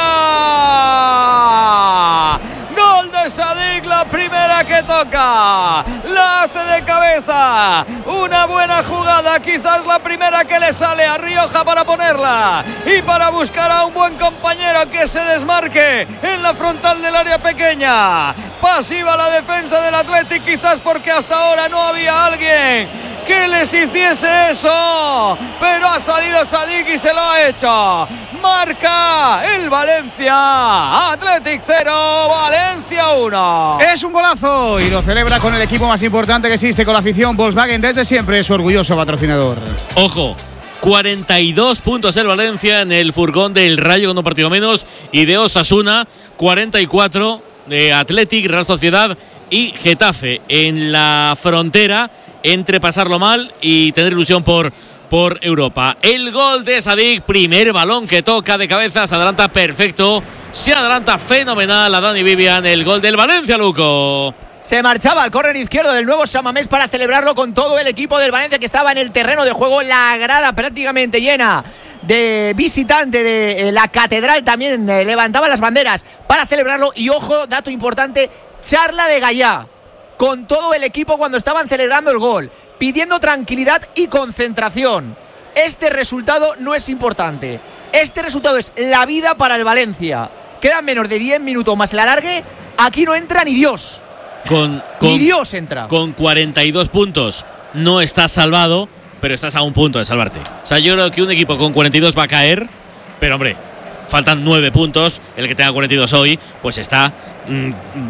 Gol de Sadik, la primera que toca. La hace de cabeza. Una buena jugada, quizás la primera que le sale a Rioja para ponerla y para buscar a un buen compañero que se desmarque en la frontal del área pequeña. Pasiva la defensa del Athletic, quizás porque hasta ahora no había alguien que les hiciese eso, pero ha salido Sadik y se lo ha hecho. Marca el Valencia. Athletic cero, Valencia uno. Es un golazo y lo celebra con el equipo más importante que existe, con la afición. Volkswagen, desde siempre, su orgulloso patrocinador. Ojo, cuarenta y dos puntos el Valencia en el furgón del Rayo con un partido menos, y de Osasuna cuarenta y cuatro de Athletic, Real Sociedad y Getafe, en la frontera entre pasarlo mal y tener ilusión por, por Europa. El gol de Sadik, primer balón que toca de cabeza, se adelanta perfecto, se adelanta fenomenal a Dani Vivian, el gol del Valencia, Luco. Se marchaba al córner izquierdo del nuevo San Mamés para celebrarlo con todo el equipo del Valencia que estaba en el terreno de juego, la grada prácticamente llena de visitante de la Catedral también eh, levantaba las banderas para celebrarlo. Y ojo, dato importante, charla de Gallá con todo el equipo cuando estaban celebrando el gol, pidiendo tranquilidad y concentración. Este resultado no es importante, este resultado es la vida para el Valencia. Quedan menos de diez minutos más el alargue, aquí no entra ni Dios. Con, con, ni Dios entra. Con cuarenta y dos puntos no estás salvado, pero estás a un punto de salvarte. O sea, yo creo que un equipo con cuarenta y dos va a caer, pero hombre, faltan nueve puntos. El que tenga cuarenta y dos hoy, pues está mmm,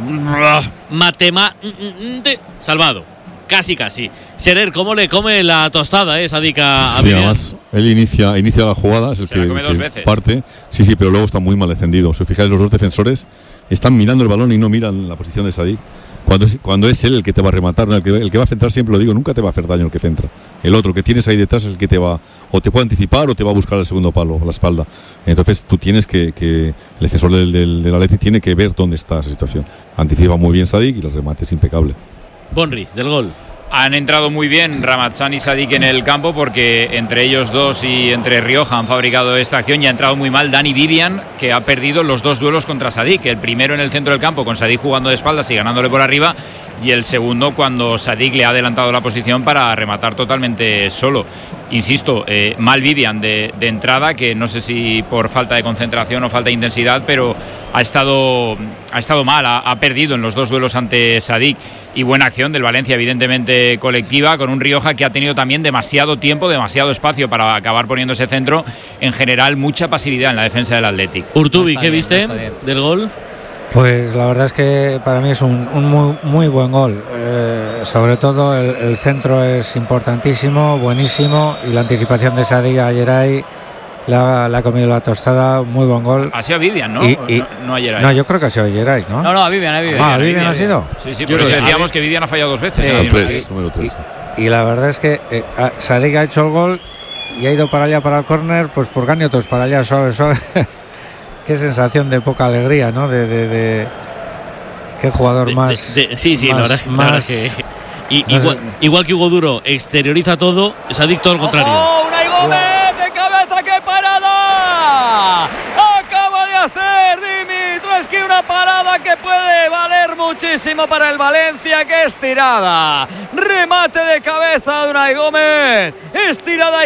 matemáticamente salvado. Casi, casi. Scherer, ¿cómo le come la tostada, eh, Sadik a Sí, además, él inicia, inicia la jugada, es el que, que parte. Sí, sí, pero luego está muy mal defendido. Si os fijáis, los dos defensores están mirando el balón y no miran la posición de Sadik. Cuando es, cuando es él el que te va a rematar, ¿no? el, que, el que va a centrar, siempre lo digo, nunca te va a hacer daño el que centra. El otro que tienes ahí detrás es el que te va, o te puede anticipar o te va a buscar el segundo palo, la espalda. Entonces tú tienes que, que el defensor del, del, del Atleti tiene que ver dónde está esa situación. Anticipa muy bien Sadik y el remate es impecable. Bonri, del gol. Han entrado muy bien Ramazan y Sadik en el campo, porque entre ellos dos y entre Rioja han fabricado esta acción, y ha entrado muy mal Dani Vivian, que ha perdido los dos duelos contra Sadik. El primero en el centro del campo con Sadik jugando de espaldas y ganándole por arriba, y el segundo cuando Sadik le ha adelantado la posición para rematar totalmente solo. Insisto, eh, mal Vivian de, de entrada, que no sé si por falta de concentración o falta de intensidad, pero ha estado, ha estado mal, ha, ha perdido en los dos duelos ante Sadik. Y buena acción del Valencia, evidentemente colectiva, con un Rioja que ha tenido también demasiado tiempo, demasiado espacio para acabar poniendo ese centro. En general, mucha pasividad en la defensa del Athletic. Urtubi, ¿qué viste del gol? Pues la verdad es que para mí es un, un muy, muy buen gol. Eh, sobre todo el, el centro es importantísimo, buenísimo, y la anticipación de Sadik a Yeray le ha comido la tostada. Muy buen gol. Ha sido Vivian, ¿no? Y, y, no, no a Yeray. No, yo creo que ha sido Yeray, ¿no? No, no, a Vivian, a Vivian. Ah, ¿a Vivian ha sido? Sí, sí, por eso decíamos que Vivian ha fallado dos veces. Sí, ¿eh? tres, número tres. Y, y la verdad es que eh, Sadik ha hecho el gol y ha ido para allá, para el córner, pues por gaño otros para allá, suave, suave. Qué sensación de poca alegría, ¿no? De, de, de qué jugador de, más. De, de, sí, sí, más, la verdad, más, la verdad que. Y, no igual, sé. igual que Hugo Duro exterioriza todo, Sadik todo al contrario. ¡Oh, Unai Gómez de cabeza! ¡Qué parada! Acaba de hacer Dimitrescu una parada que puede valer muchísimo para el Valencia. ¡Qué estirada! Remate de cabeza de Unai Gómez. Estirada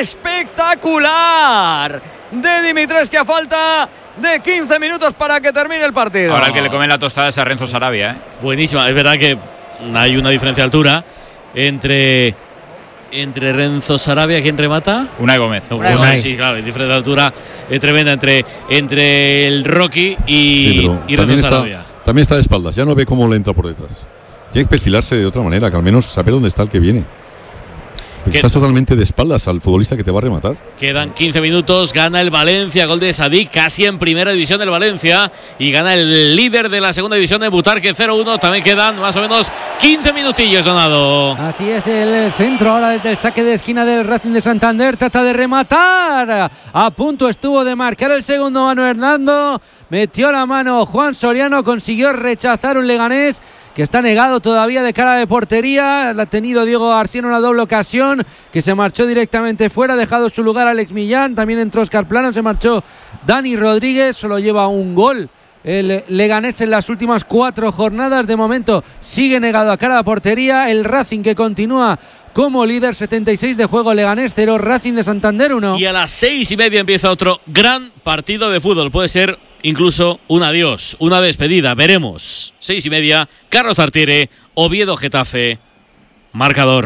espectacular de Dimitrescu a falta de quince minutos para que termine el partido. Ahora el que le come la tostada es a Renzo Sarabia, ¿eh? Buenísima, es verdad que hay una diferencia de altura entre entre Renzo Sarabia. ¿Quién remata? Unai Gómez. Unai Gómez. Sí, claro, hay diferencia de altura eh, tremenda entre, entre el Rocky y, sí, y Renzo Renzo Sarabia. Está, también está de espaldas, ya no ve cómo le entra por detrás. Tiene que perfilarse de otra manera, que al menos saber dónde está el que viene. Porque estás totalmente de espaldas al futbolista que te va a rematar. Quedan quince minutos, gana el Valencia, gol de Sadik, casi en primera división del Valencia, y gana el líder de la segunda división de Butarque cero uno. También quedan más o menos quince minutillos, Donado. Así es, el centro ahora desde el saque de esquina del Racing de Santander, trata de rematar, a punto estuvo de marcar el segundo Manu Hernando, metió la mano Juan Soriano, consiguió rechazar un Leganés que está negado todavía de cara de portería. La ha tenido Diego García en una doble ocasión, que se marchó directamente fuera, ha dejado su lugar Alex Millán, también entró Óscar Plano, se marchó Dani Rodríguez, solo lleva un gol el Leganés en las últimas cuatro jornadas. De momento sigue negado a cara de portería. El Racing, que continúa como líder, setenta y seis de juego, Leganés cero, Racing de Santander uno. Y a las seis y media empieza otro gran partido de fútbol, puede ser incluso un adiós, una despedida, veremos. Seis y media, Carlos Artiere, Oviedo Getafe, marcador.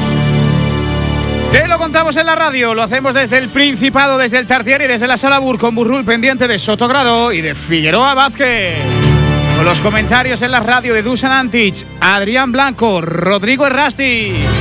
Te lo contamos en la radio, lo hacemos desde el Principado, desde el Tartiere y desde la Sala Bur, con Burrul pendiente de Sotogrado y de Figueroa Vázquez. Con los comentarios en la radio de Dusan Antic, Adrián Blanco, Rodrigo Errasti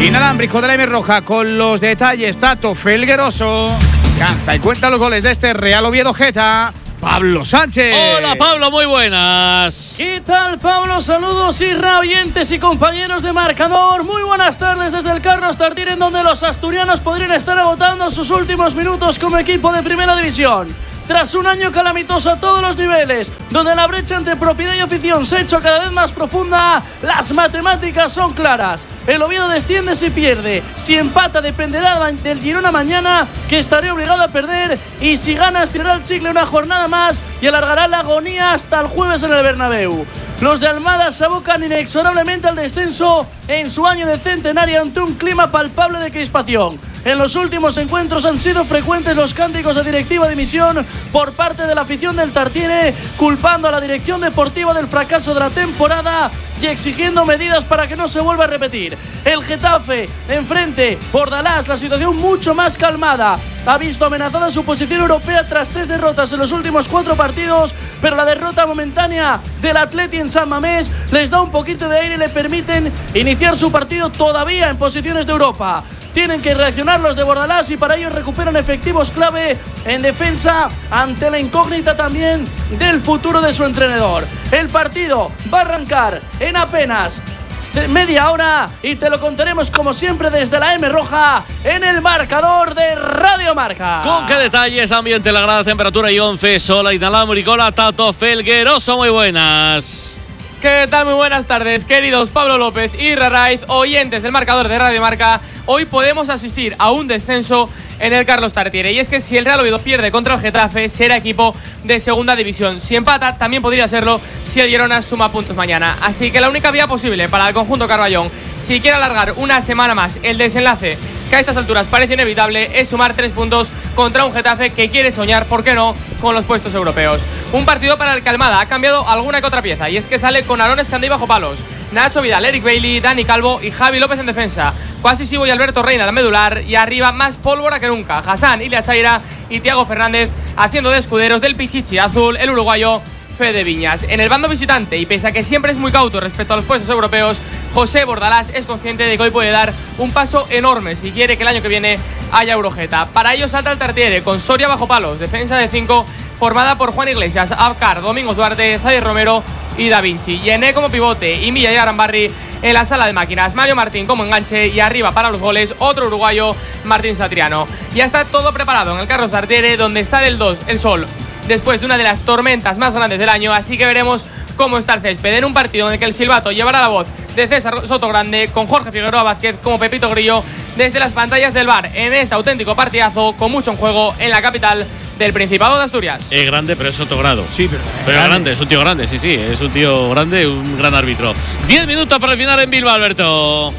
Inalámbrico de la M Roja con los detalles. Tato Felgueroso canta y cuenta los goles de este Real Oviedo Geta. Pablo Sánchez. Hola Pablo, muy buenas. ¿Qué tal Pablo? Saludos y oyentes y compañeros de marcador. Muy buenas tardes desde el Carlos Tartiere, en donde los asturianos podrían estar agotando sus últimos minutos como equipo de primera división. Tras un año calamitoso a todos los niveles, donde la brecha entre propiedad y afición se ha hecho cada vez más profunda, las matemáticas son claras. El Oviedo desciende si pierde, si empata dependerá del Girona mañana, que estará obligado a perder, y si gana estirará el chicle una jornada más y alargará la agonía hasta el jueves en el Bernabéu. Los de Almada se abocan inexorablemente al descenso en su año de centenario ante un clima palpable de crispación. En los últimos encuentros han sido frecuentes los cánticos de directiva de dimisión por parte de la afición del Tartiere, culpando a la dirección deportiva del fracaso de la temporada y exigiendo medidas para que no se vuelva a repetir. El Getafe, enfrente, Bordalás, la situación mucho más calmada. Ha visto amenazada su posición europea tras tres derrotas en los últimos cuatro partidos, pero la derrota momentánea del Atleti en San Mamés les da un poquito de aire y le permiten iniciar su partido todavía en posiciones de Europa. Tienen que reaccionar los de Bordalás y para ello recuperan efectivos clave en defensa ante la incógnita también del futuro de su entrenador. El partido va a arrancar en apenas media hora y te lo contaremos como siempre desde la M Roja en el marcador de Radio Marca. ¿Con qué detalles? Ambiente, la grada, temperatura y once, sola, inalámbrico, la Tato Felgueroso, muy buenas. ¿Qué tal? Muy buenas tardes, queridos Pablo López y Rarraiz, oyentes del marcador de Radio Marca. Hoy podemos asistir a un descenso en el Carlos Tartiere, y es que si el Real Oviedo pierde contra el Getafe, será equipo de segunda división. Si empata, también podría serlo si el Girona suma puntos mañana. Así que la única vía posible para el conjunto Carballón, si quiere alargar una semana más el desenlace, que a estas alturas parece inevitable, es sumar tres puntos contra un Getafe que quiere soñar, ¿por qué no?, con los puestos europeos. Un partido para el que Almada ha cambiado alguna que otra pieza, y es que sale con Aaron Escandí bajo palos, Nacho Vidal, Eric Bailly, Dani Calvo y Javi López en defensa, Cuasi Sibo y Alberto Reina la medular, y arriba más pólvora que nunca, Hassan, Ilia Chaira y Thiago Fernández haciendo de escuderos del Pichichi azul, el uruguayo Fede Viñas. En el bando visitante, y pese a que siempre es muy cauto respecto a los puestos europeos, José Bordalás es consciente de que hoy puede dar un paso enorme si quiere que el año que viene haya Eurogeta. Para ello salta el Tartiere con Soria bajo palos, defensa de cinco formada por Juan Iglesias, Abkar, Domingos Duarte, Zaire Romero y Da Vinci. Yené como pivote y Milla y Arambarri en la sala de máquinas, Mario Martín como enganche y arriba para los goles otro uruguayo, Martín Satriano. Ya está todo preparado en el Carlos Tartiere, donde sale el dos, el sol, después de una de las tormentas más grandes del año, así que veremos cómo está el césped en un partido en el que el silbato llevará la voz de César Sotogrande, con Jorge Figueroa Vázquez como Pepito Grillo desde las pantallas del bar, en este auténtico partidazo con mucho en juego en la capital del Principado de Asturias. Es grande, pero es Sotogrado. Sí, pero, pero es grande, es un tío grande, sí, sí, es un tío grande, un gran árbitro. Diez minutos para el final en Bilbao, Alberto.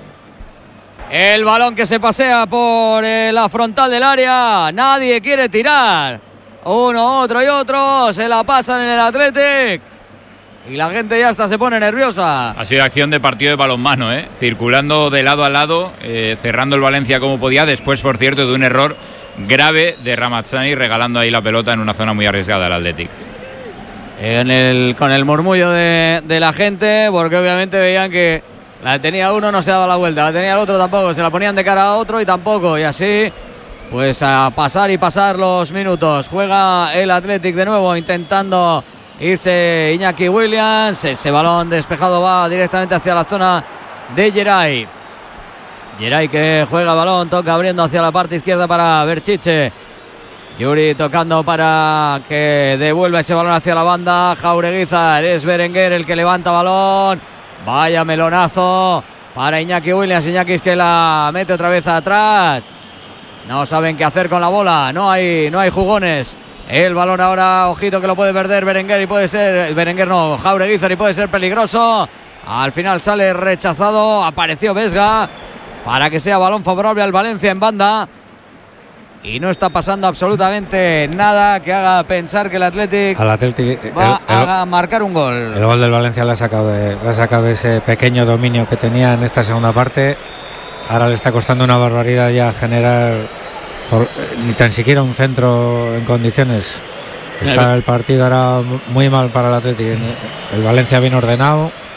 El balón que se pasea por eh, la frontal del área, nadie quiere tirar. Uno, otro y otro, se la pasan en el Athletic y la gente ya hasta se pone nerviosa. Ha sido acción de partido de balonmano, ¿eh? Circulando de lado a lado, eh, cerrando el Valencia como podía, después, por cierto, de un error grave de Ramazzani, regalando ahí la pelota en una zona muy arriesgada al Athletic. En el, con el murmullo de, de la gente, porque obviamente veían que la tenía uno, no se daba la vuelta, la tenía el otro tampoco, se la ponían de cara a otro y tampoco, y así pues a pasar y pasar los minutos. Juega el Athletic de nuevo intentando irse Iñaki Williams. Ese balón despejado va directamente hacia la zona de Geray. Geray que juega balón, toca abriendo hacia la parte izquierda para Berchiche. Yuri tocando para que devuelva ese balón hacia la banda. Jaureguizar, es Berenguer el que levanta balón. Vaya melonazo para Iñaki Williams. Iñaki es que la mete otra vez atrás. No saben qué hacer con la bola, no hay, no hay jugones. El balón ahora, ojito que lo puede perder Berenguer y puede ser, Berenguer no, Jaureguizar y puede ser peligroso. Al final sale rechazado, apareció Vesga para que sea balón favorable al Valencia en banda. Y no está pasando absolutamente nada que haga pensar que el Athletic, Al Athletic va el, el, a marcar un gol. El gol del Valencia le ha sacado de, le ha sacado de ese pequeño dominio que tenía en esta segunda parte. Ahora le está costando una barbaridad ya generar por, ni tan siquiera un centro en condiciones. Está el partido ahora muy mal para el Athletic. El Valencia bien ordenado,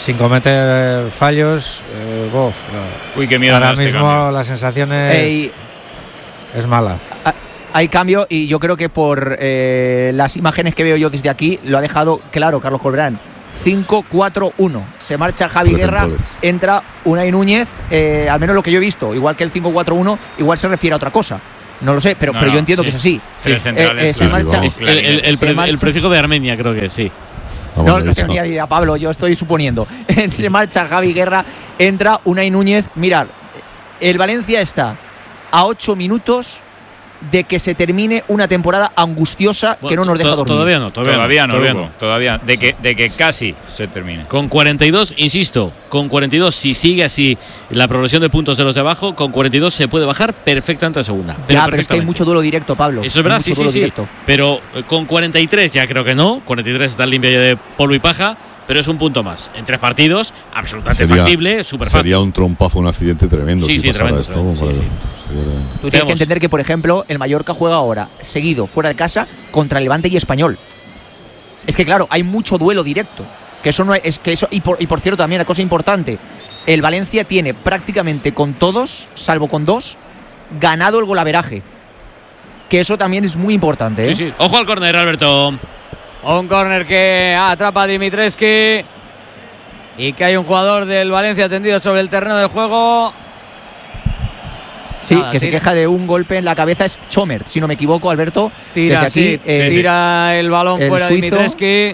sin cometer fallos. Eh, bof, no. Uy, qué miedo. Ahora este mismo cambio. la sensación es, Ey. es mala. Hay cambio y yo creo que por eh, las imágenes que veo yo desde aquí lo ha dejado claro Carlos Colbrán. cinco cuatro uno. Se marcha Javi Guerra, entra Unai Núñez, eh, al menos lo que yo he visto, igual que el cinco cuatro uno, igual se refiere a otra cosa. No lo sé, pero, No, pero yo no, entiendo sí. que es así. Sí. Eh, eh, se marcha, el, el, el, se pre, marcha- el prefijo de Armenia, creo que sí. No, no tengo ni idea, Pablo, yo estoy suponiendo. Se marcha Javi Guerra, entra Unai Núñez. Mirad, el Valencia está a ocho minutos de que se termine una temporada angustiosa que no nos deja To- dormir. Todavía no, todavía, Todavía no, todavía Lugo, no. todavía. De que, de que casi se termine. Con cuarenta y dos, insisto, con cuarenta y dos, si sigue así la progresión de puntos de los de abajo, con cuarenta y dos se puede bajar perfectamente a segunda. Ya, pero es que hay perfectamente. mucho duelo directo, Pablo. Eso es verdad, Hay sí, mucho sí, duelo sí. directo. Pero eh, con cuarenta y tres ya creo que no. cuarenta y tres está limpia ya de polvo y paja, pero es un punto más. En tres partidos, absolutamente Sería, factible, súper fácil. sería un trompazo, un accidente tremendo. Sí, si sí, pasara tremendo, esto, tremendo, para- sí, sí. sería tremendo. Tú tienes que entender que, por ejemplo, el Mallorca juega ahora, seguido, fuera de casa, contra el Levante y Español. Es que, claro, hay mucho duelo directo. Que eso no es que eso y por, y por cierto, también una cosa importante. El Valencia tiene prácticamente con todos, salvo con dos, ganado el golaveraje. Que eso también es muy importante, ¿eh? Sí, sí. Ojo al córner, Alberto. Un córner que atrapa a Dimitrescu y que hay un jugador del Valencia tendido sobre el terreno de juego. Sí, Nada, que se tira- queja de un golpe en la cabeza es Chomert, si no me equivoco, Alberto. Tira, Desde aquí, sí, eh, tira el balón el fuera suizo. Dimitrescu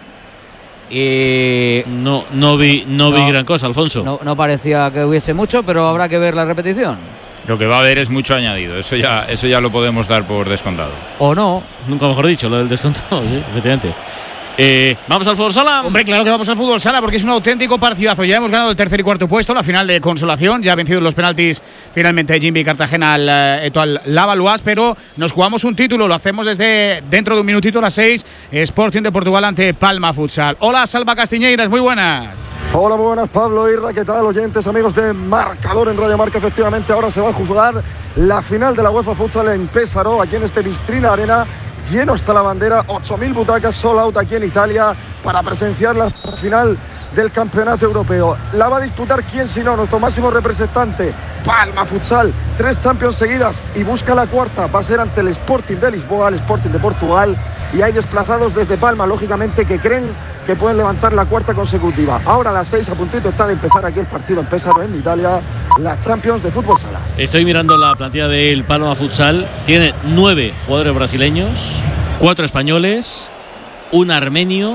y No, no vi, no, vi No. gran cosa, Alfonso. no, no parecía que hubiese mucho, pero habrá que ver la repetición. Lo que va a haber es mucho añadido. Eso ya, eso ya lo podemos dar por descontado. O no. Nunca mejor dicho, lo del descontado, sí, efectivamente. Eh, vamos al fútbol sala. Hombre, claro que vamos al fútbol sala porque es un auténtico partidazo. Ya hemos ganado el tercer y cuarto puesto, la final de consolación. Ya ha vencido los penaltis finalmente Jimmy Cartagena al eh, Etoile Lavalois, pero nos jugamos un título. Lo hacemos desde dentro de un minutito a las seis. Sporting de Portugal ante Palma Futsal. Hola, Salva Castiñeiras, muy buenas. Hola, muy buenas, Pablo Irra, ¿qué tal, oyentes, amigos de Marcador en Radio Marca? Efectivamente, ahora se va a jugar la final de la UEFA Futsal en Pesaro, aquí en este Bistrina Arena. Lleno hasta la bandera, ocho mil butacas, sold out aquí en Italia para presenciar la final del Campeonato Europeo. La va a disputar quién si no, nuestro máximo representante, Palma Futsal, tres Champions seguidas y busca la cuarta, va a ser ante el Sporting de Lisboa, el Sporting de Portugal, y hay desplazados desde Palma, lógicamente, que creen que pueden levantar la cuarta consecutiva. Ahora a las seis, a puntito está de empezar aquí el partido en Pesaro, en Italia, la Champions de Fútbol Sala. Estoy mirando la plantilla del Palma Futsal. Tiene nueve jugadores brasileños, cuatro españoles, un armenio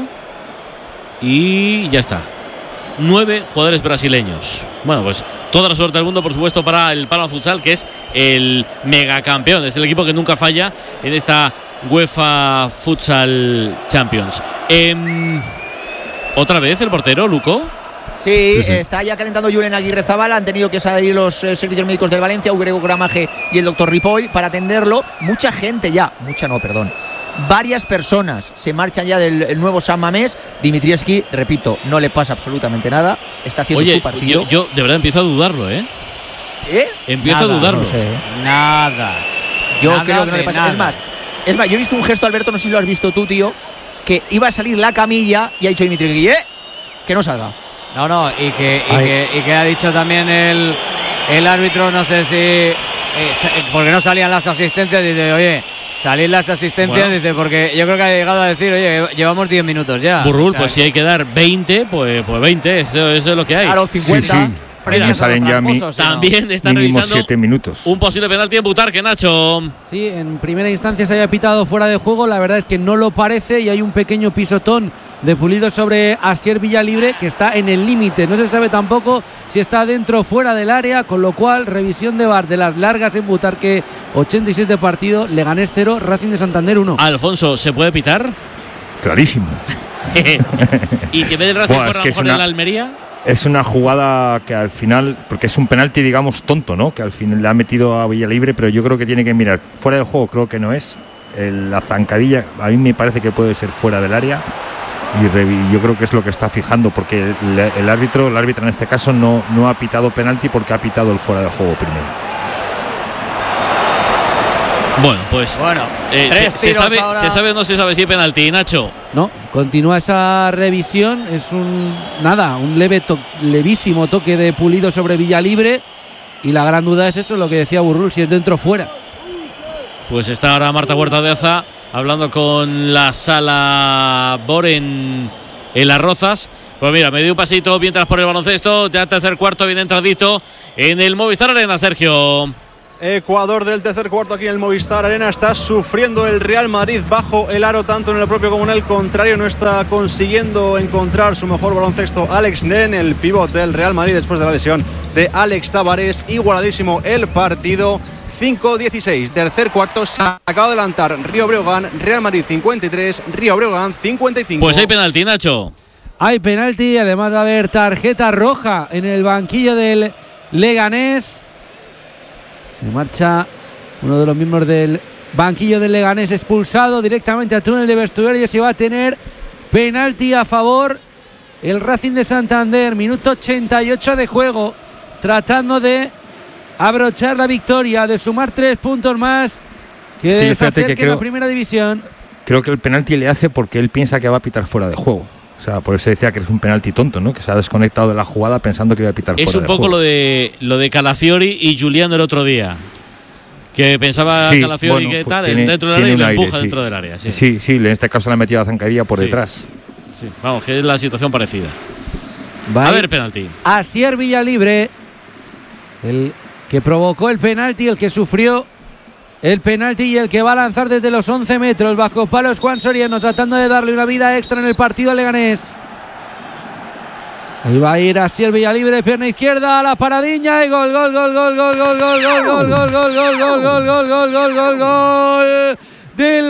y ya está. Nueve jugadores brasileños. Bueno, pues toda la suerte del mundo, por supuesto, para el Palma Futsal, que es el megacampeón. Es el equipo que nunca falla en esta UEFA Futsal Champions. Eh, Otra vez el portero, Luco. Sí, Sí, sí. eh, está ya calentando Julen Aguirre Zabala. Han tenido que salir los eh, servicios médicos del Valencia, Grego Gramaje y el doctor Ripoll para atenderlo. Mucha gente ya, mucha no, perdón. Varias personas se marchan ya del el nuevo San Mamés. Dimitrievski, repito, no le pasa absolutamente nada. Está haciendo Oye, su partido. yo, yo de verdad empiezo a dudarlo, ¿eh? ¿Eh? Empiezo Nada, a dudarlo. no sé, ¿eh? Nada. Yo Nada creo que no de le pasa. nada. Es más, es más, yo he visto un gesto, Alberto, no sé si lo has visto tú, tío, que iba a salir la camilla y ha dicho Dimitrievski, ¡eh! Que no salga. No, no, y que, y que, y que ha dicho también el, el árbitro, no sé si. eh, sa- porque no salían las asistencias, dice, oye, salir las asistencias, Bueno. dice, porque yo creo que ha llegado a decir, oye, llevamos diez minutos ya. Burrul, O sea, pues si hay que dar veinte, pues, pues veinte, eso, eso es lo que hay. Claro, cincuenta. Sí, sí. Mira, Ahí salen ya mi- también están mínimo revisando siete minutos. un posible penalti en Butarque, Nacho. Sí, en primera instancia se haya pitado fuera de juego, la verdad es que no lo parece y hay un pequeño pisotón de Pulido sobre Asier Villalibre que está en el límite. No se sabe tampoco si está dentro o fuera del área, con lo cual revisión de V A R de las largas en Butarque, ochenta y seis de partido, Leganés cero, Racing de Santander uno. Alfonso, ¿se puede pitar? Clarísimo. ¿Y si en vez del Racing Buah, fuera es a lo que es mejor una- en la Almería? Es una jugada que al final, porque es un penalti, digamos, tonto, ¿no? Que al final le ha metido a Villalibre, pero yo creo que tiene que mirar. Fuera de juego creo que no es. El- la zancadilla a mí me parece que puede ser fuera del área. Y revi- yo creo que es lo que está fijando, porque el, el árbitro, el árbitro en este caso no, no ha pitado penalti porque ha pitado el fuera de juego primero. Bueno, pues bueno, eh, tres se, se, tiros sabe, ahora. se sabe o no se sabe si hay penalti, Nacho. No, continúa esa revisión. Es un nada, un leve to- levísimo toque de Pulido sobre Villalibre. Y la gran duda es eso, lo que decía Burrul, si es dentro o fuera. Pues está ahora Marta Huerta de Aza hablando con la Sala Bor en, en Las Rozas. Pues mira, me dio un pasito mientras por el baloncesto. Ya tercer cuarto, bien entradito en el Movistar Arena, Sergio. Ecuador del tercer cuarto aquí en el Movistar Arena. Está sufriendo el Real Madrid bajo el aro, tanto en el propio como en el contrario. No está consiguiendo encontrar su mejor baloncesto Alex Nen, el pívot del Real Madrid, después de la lesión de Alex Tavares. Igualadísimo el partido, cinco dieciséis, tercer cuarto. Se acaba de adelantar Río Breogán, Real Madrid cincuenta y tres, Río Breogán cincuenta y cinco. Pues hay penalti, Nacho. Hay penalti, además va a haber tarjeta roja en el banquillo del Leganés. Se marcha uno de los miembros del banquillo del Leganés, expulsado directamente al túnel de vestuarios, y va a tener penalti a favor el Racing de Santander. Minuto ochenta y ocho de juego, tratando de abrochar la victoria, de sumar tres puntos más que Sí, se acerque que creo, a la primera división. Creo que el penalti le hace porque él piensa que va a pitar fuera de juego. O sea, por eso decía que es un penalti tonto, ¿no? Que se ha desconectado de la jugada pensando que iba a pitar Es fuera un de poco juego. lo de lo de Calafiori y Giuliano el otro día. Que pensaba Sí, Calafiori bueno, que pues tal, tiene- dentro del tiene área y un lo aire, empuja sí. dentro del área. Sí. Sí, sí, en este caso le ha metido a zancadilla por Sí. detrás. Sí, vamos, que es la situación parecida. Va a a ver, ir penalti. Asier Villalibre, el que provocó el penalti, el que sufrió el penalti y el que va a lanzar desde los once metros. Bajo palos Juan Soriano, tratando de darle una vida extra en el partido al Leganés. Ahí va a ir Asier Villalibre, pierna izquierda, a la paradiña y gol, gol, gol, gol, gol, gol, gol, gol, gol, gol, gol, gol, gol, gol, gol, gol, gol, gol, gol del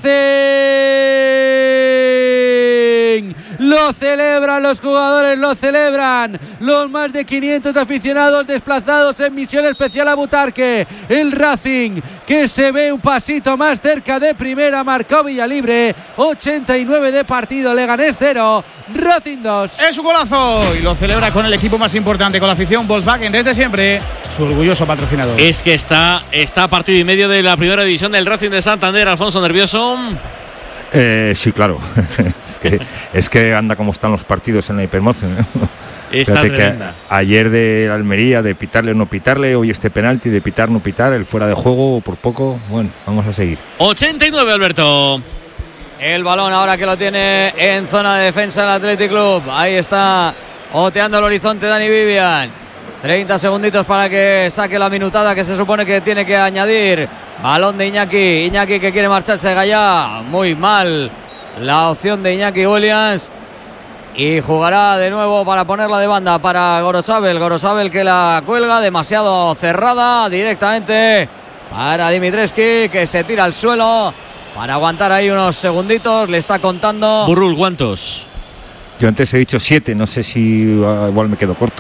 Racing. Lo celebran los jugadores, lo celebran los más de quinientos aficionados desplazados en misión especial a Butarque. El Racing, que se ve un pasito más cerca de primera, marcó Villalibre. ochenta y nueve de partido, Leganés cero, Racing dos. Es un golazo y lo celebra con el equipo más importante, con la afición Volkswagen desde siempre, su orgulloso patrocinador. Es que está, está a partido y medio de la primera división del Racing de Santander. Alfonso, ¿nervioso? Eh, sí, claro. es, que, es que anda como están los partidos en la hipermoción. ¿eh? Está Fíjate que tremenda. ayer de la Almería, de pitarle o no pitarle, hoy este penalti, de pitar no pitar, el fuera de juego por poco. Bueno, vamos a seguir. ochenta y nueve, Alberto. El balón ahora que lo tiene en zona de defensa el Athletic Club. Ahí está oteando el horizonte Dani Vivian. treinta segunditos para que saque la minutada que se supone que tiene que añadir. Balón de Iñaki. Iñaki que quiere marcharse de Gallá. Muy mal la opción de Iñaki Williams. Y jugará de nuevo para ponerla de banda para Gorosabel. Gorosabel que la cuelga demasiado cerrada directamente para Dimitrescu, que se tira al suelo para aguantar ahí unos segunditos. Le está contando. Burrul, ¿cuántos? Yo antes he dicho siete, no sé si uh, igual me quedo corto.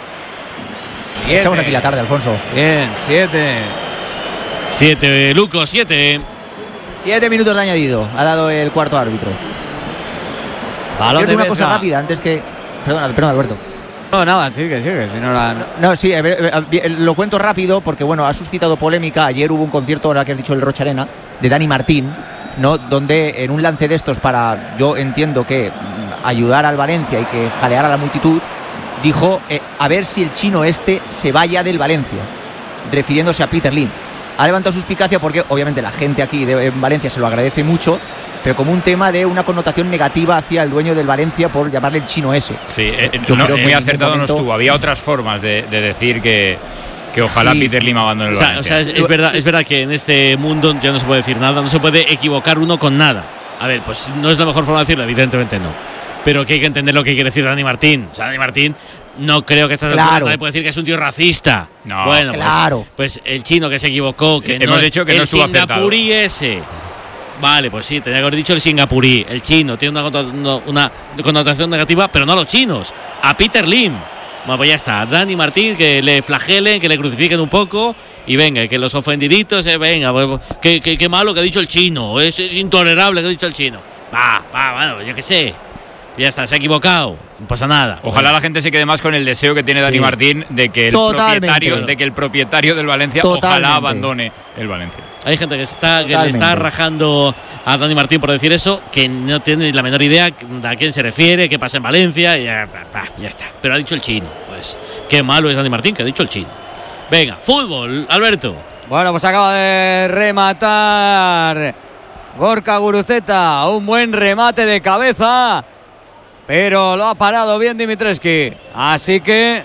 Siete. Echamos aquí la tarde, Alfonso. Bien, siete. Siete, Luco, siete. Siete minutos de añadido. Ha dado el cuarto árbitro. Balón de una mesa. cosa rápida antes que. Perdona, perdona, Alberto. No, nada, sigue, sigue. Si no la... No, sí, a ver, a ver, lo cuento rápido porque, bueno, ha suscitado polémica. Ayer hubo un concierto, ahora que has dicho el Rocha Arena, de Dani Martín, ¿no? Donde en un lance de estos para, yo entiendo que mm, ayudar al Valencia y que jalear a la multitud, dijo eh, a ver si el chino este se vaya del Valencia, refiriéndose a Peter Lim. Ha levantado suspicacia porque obviamente la gente aquí de, en Valencia se lo agradece mucho, pero como un tema de una connotación negativa hacia el dueño del Valencia por llamarle el chino ese. Sí, eh, Yo no, creo que muy en acertado ningún no momento- estuvo. Había otras formas de, de decir que, que ojalá Sí. Peter Lim abandone el O sea, o Valencia. sea, es, es verdad, es verdad que en este mundo ya no se puede decir nada, no se puede equivocar uno con nada. A ver, pues no es la mejor forma de decirlo, evidentemente no. Pero que hay que entender lo que quiere decir Dani Martín. O sea, Dani Martín no creo que esta Claro. puede decir que es un tío racista. No, bueno, claro. pues, pues el chino que se equivocó, que Hemos no, dicho que no el estuvo acertado. singapurí ese. Vale, pues sí, tenía que haber dicho el singapurí, el chino, tiene una, connotación- una connotación negativa, pero no a los chinos, a Peter Lim. Bueno, pues ya está, Dani Martín, que le flagelen, que le crucifiquen un poco y venga, que los ofendiditos, eh, venga, pues, qué, qué, qué malo que ha dicho el chino, es, es intolerable que ha dicho el chino. Va, va, bueno, yo qué sé. ya está, se ha equivocado, no pasa nada. Ojalá bueno. la gente se quede más con el deseo que tiene Dani sí. Martín de que el propietario, de que el propietario del Valencia Totalmente. ojalá abandone el Valencia. Hay gente que está que le está rajando a Dani Martín por decir eso, que no tiene la menor idea a quién se refiere, qué pasa en Valencia, y ya, ya está. Pero ha dicho el chino, pues qué malo es Dani Martín, que ha dicho el chino. Venga, fútbol, Alberto. Bueno, pues acaba de rematar Gorka Guruceta, un buen remate de cabeza, pero lo ha parado bien Dimitrescu. Así que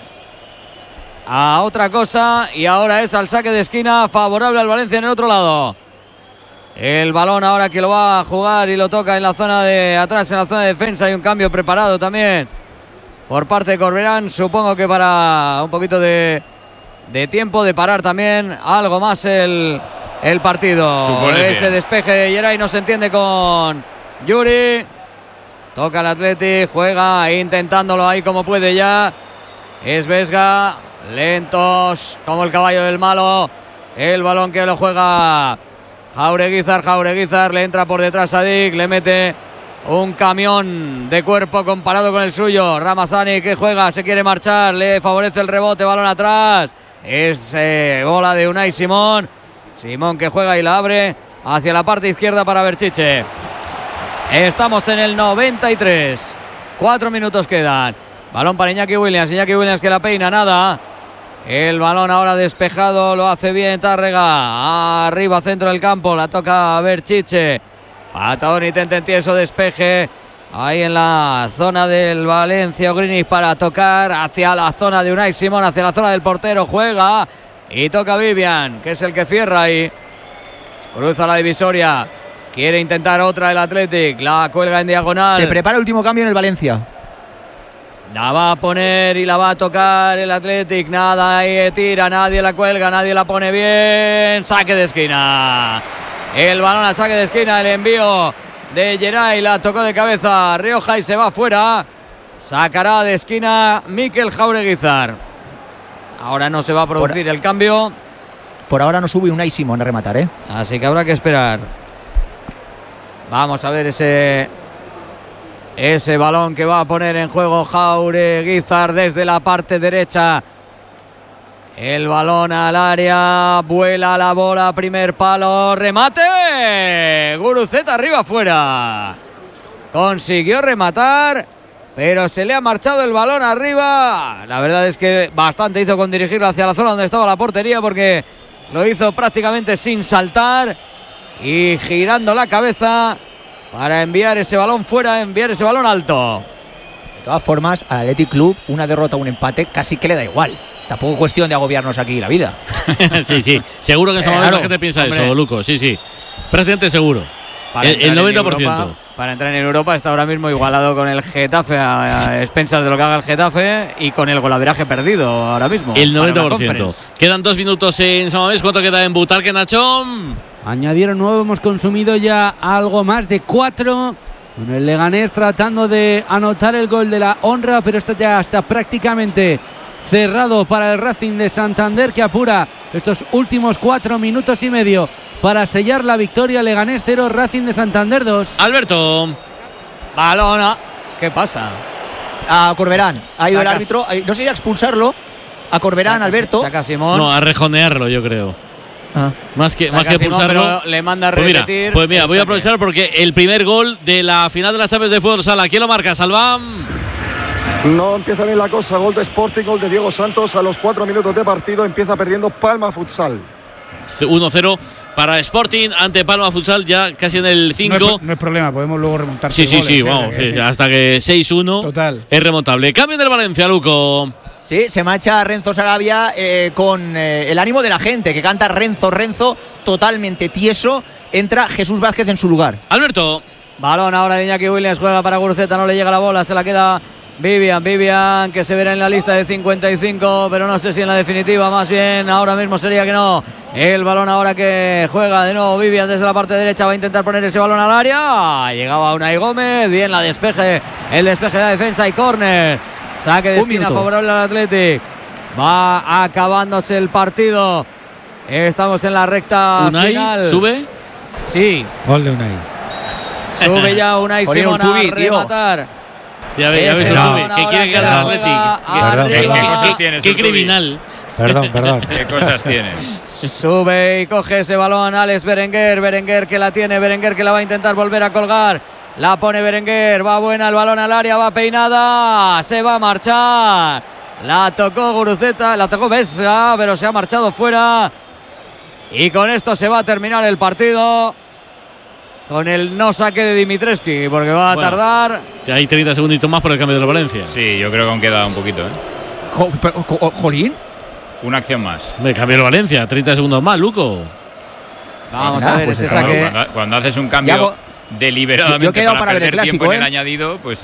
a otra cosa, y ahora es al saque de esquina favorable al Valencia en el otro lado. El balón ahora que lo va a jugar y lo toca en la zona de atrás, en la zona de defensa. Hay un cambio preparado también por parte de Corberán, supongo que para un poquito de, de tiempo, de parar también algo más el, el partido. Supone Ese bien. despeje de Geray no se entiende con Yuri. Toca el Atleti, juega intentándolo ahí como puede ya. Es Vesga, lentos como el caballo del malo. El balón que lo juega Jaureguizar, Jaureguizar le entra por detrás a Dick, le mete un camión de cuerpo comparado con el suyo. Ramazani que juega, se quiere marchar, le favorece el rebote, balón atrás. Es eh, bola de Unai Simón. Simón que juega y la abre hacia la parte izquierda para Berchiche. Estamos en el noventa y tres. Cuatro minutos quedan. Balón para Iñaki Williams. Iñaki Williams que la peina, nada. El balón ahora despejado, lo hace bien Tárrega. Arriba, centro del campo, la toca Berchiche. Patadón intenta en tieso despeje. Ahí en la zona del Valencia Greenwich para tocar hacia la zona de Unai Simón, hacia la zona del portero. Juega y toca Vivian, que es el que cierra ahí. Cruza la divisoria. Quiere intentar otra el Athletic. La cuelga en diagonal. Se prepara último cambio en el Valencia. La va a poner y la va a tocar el Athletic. Nada, ahí tira, nadie la cuelga, nadie la pone bien. Saque de esquina. El balón a saque de esquina, el envío de Geray, la tocó de cabeza Rioja y se va fuera. Sacará de esquina Mikel Jaureguizar. Ahora no se va a producir por, el cambio. Por ahora no sube Unai Simón a rematar, ¿eh? Así que habrá que esperar. Vamos a ver ese... Ese balón que va a poner en juego Jaureguizar desde la parte derecha. El balón al área. Vuela la bola. Primer palo. ¡Remate! Guruceta arriba afuera. Consiguió rematar, pero se le ha marchado el balón arriba. La verdad es que bastante hizo con dirigirlo hacia la zona donde estaba la portería, porque lo hizo prácticamente sin saltar y girando la cabeza para enviar ese balón fuera, enviar ese balón alto. De todas formas, al Athletic Club, una derrota o un empate casi que le da igual. Tampoco cuestión de agobiarnos aquí la vida. Sí, sí. Seguro que en ese momento la gente piensa hombre. eso, Luco. Sí, sí. Prácticamente seguro. Para el, el noventa por ciento. Europa, para entrar en Europa está ahora mismo igualado con el Getafe a expensas de lo que haga el Getafe y con el golaveraje perdido ahora mismo. El noventa por ciento. Quedan dos minutos en San Mamés. ¿Cuánto queda en Butarque, Nachón? Añadieron nuevo, hemos consumido ya algo más de cuatro. Con el Leganés tratando de anotar el gol de la honra, pero esto ya está prácticamente cerrado para el Racing de Santander, que apura estos últimos cuatro minutos y medio para sellar la victoria. Leganés cero, Racing de Santander dos. Alberto. Balona. ¿Qué pasa? A Corberán. Ha ido el árbitro. No sé si a expulsarlo. A Corberán, saca, Alberto. Saca Simón. No, a rejonearlo, yo creo. Ah. Más que, más que pulsarlo. Le manda a repetir. Pues mira, pues mira voy a aprovechar porque el primer gol de la final de las Champions de Fútbol Sala, ¿quién lo marca? Salvam. No empieza bien la cosa. Gol de Sporting, gol de Diego Santos. A los cuatro minutos de partido empieza perdiendo Palma Futsal. uno cero para Sporting ante Palma Futsal, ya casi en el cinco. No es, no es problema, podemos luego remontar. Sí, sí, goles, sí, vamos, eh, sí, hasta que seis uno. Total. Es remontable. Cambio del Valencia, Luco. Sí, se marcha Renzo Sarabia eh, con eh, el ánimo de la gente, que canta Renzo, Renzo, totalmente tieso. Entra Jesús Vázquez en su lugar. Alberto. Balón ahora de Iñaki Williams, juega para Guruceta, no le llega la bola, se la queda Vivian, Vivian, que se verá en la lista de cincuenta y cinco, pero no sé si en la definitiva, más bien ahora mismo sería que no. El balón ahora que juega de nuevo Vivian desde la parte derecha, va a intentar poner ese balón al área. Llegaba Unai Gómez, bien la despeje, el despeje de la defensa y córner. Saque de esquina favorable al Athletic. Va acabándose el partido. Estamos en la recta Unai, final. ¿Sube? Sí. Gol de Unai. Sube ya Unai Simón a rematar. Ya ves, ya ves, no. que quiere que gane el Athletic. ¿Qué, qué cosas tienes? Qué Urtubi? criminal. Perdón, perdón. ¿Qué cosas tienes? Sube y coge ese balón Alex Berenguer. Berenguer que la tiene, Berenguer que la va a intentar volver a colgar. La pone Berenguer, va buena el balón al área, va peinada, se va a marchar. La tocó Guruceta, la tocó Besa, pero se ha marchado fuera. Y con esto se va a terminar el partido. Con el no saque de Dimitrescu, porque va a Bueno, tardar. Hay treinta segunditos más por el cambio de la Valencia. Sí, yo creo que aún queda un poquito, ¿eh? Jo- pero, jo- Jolín. Una acción más. Me cambió el Valencia, treinta segundos más, Luco. Vamos Ah, a ver pues ese claro, saque. Cuando, cuando haces un cambio Ya hago- deliberadamente Yo- yo he quedado para, para ver el perder tiempo clásico, en el ¿eh? añadido, pues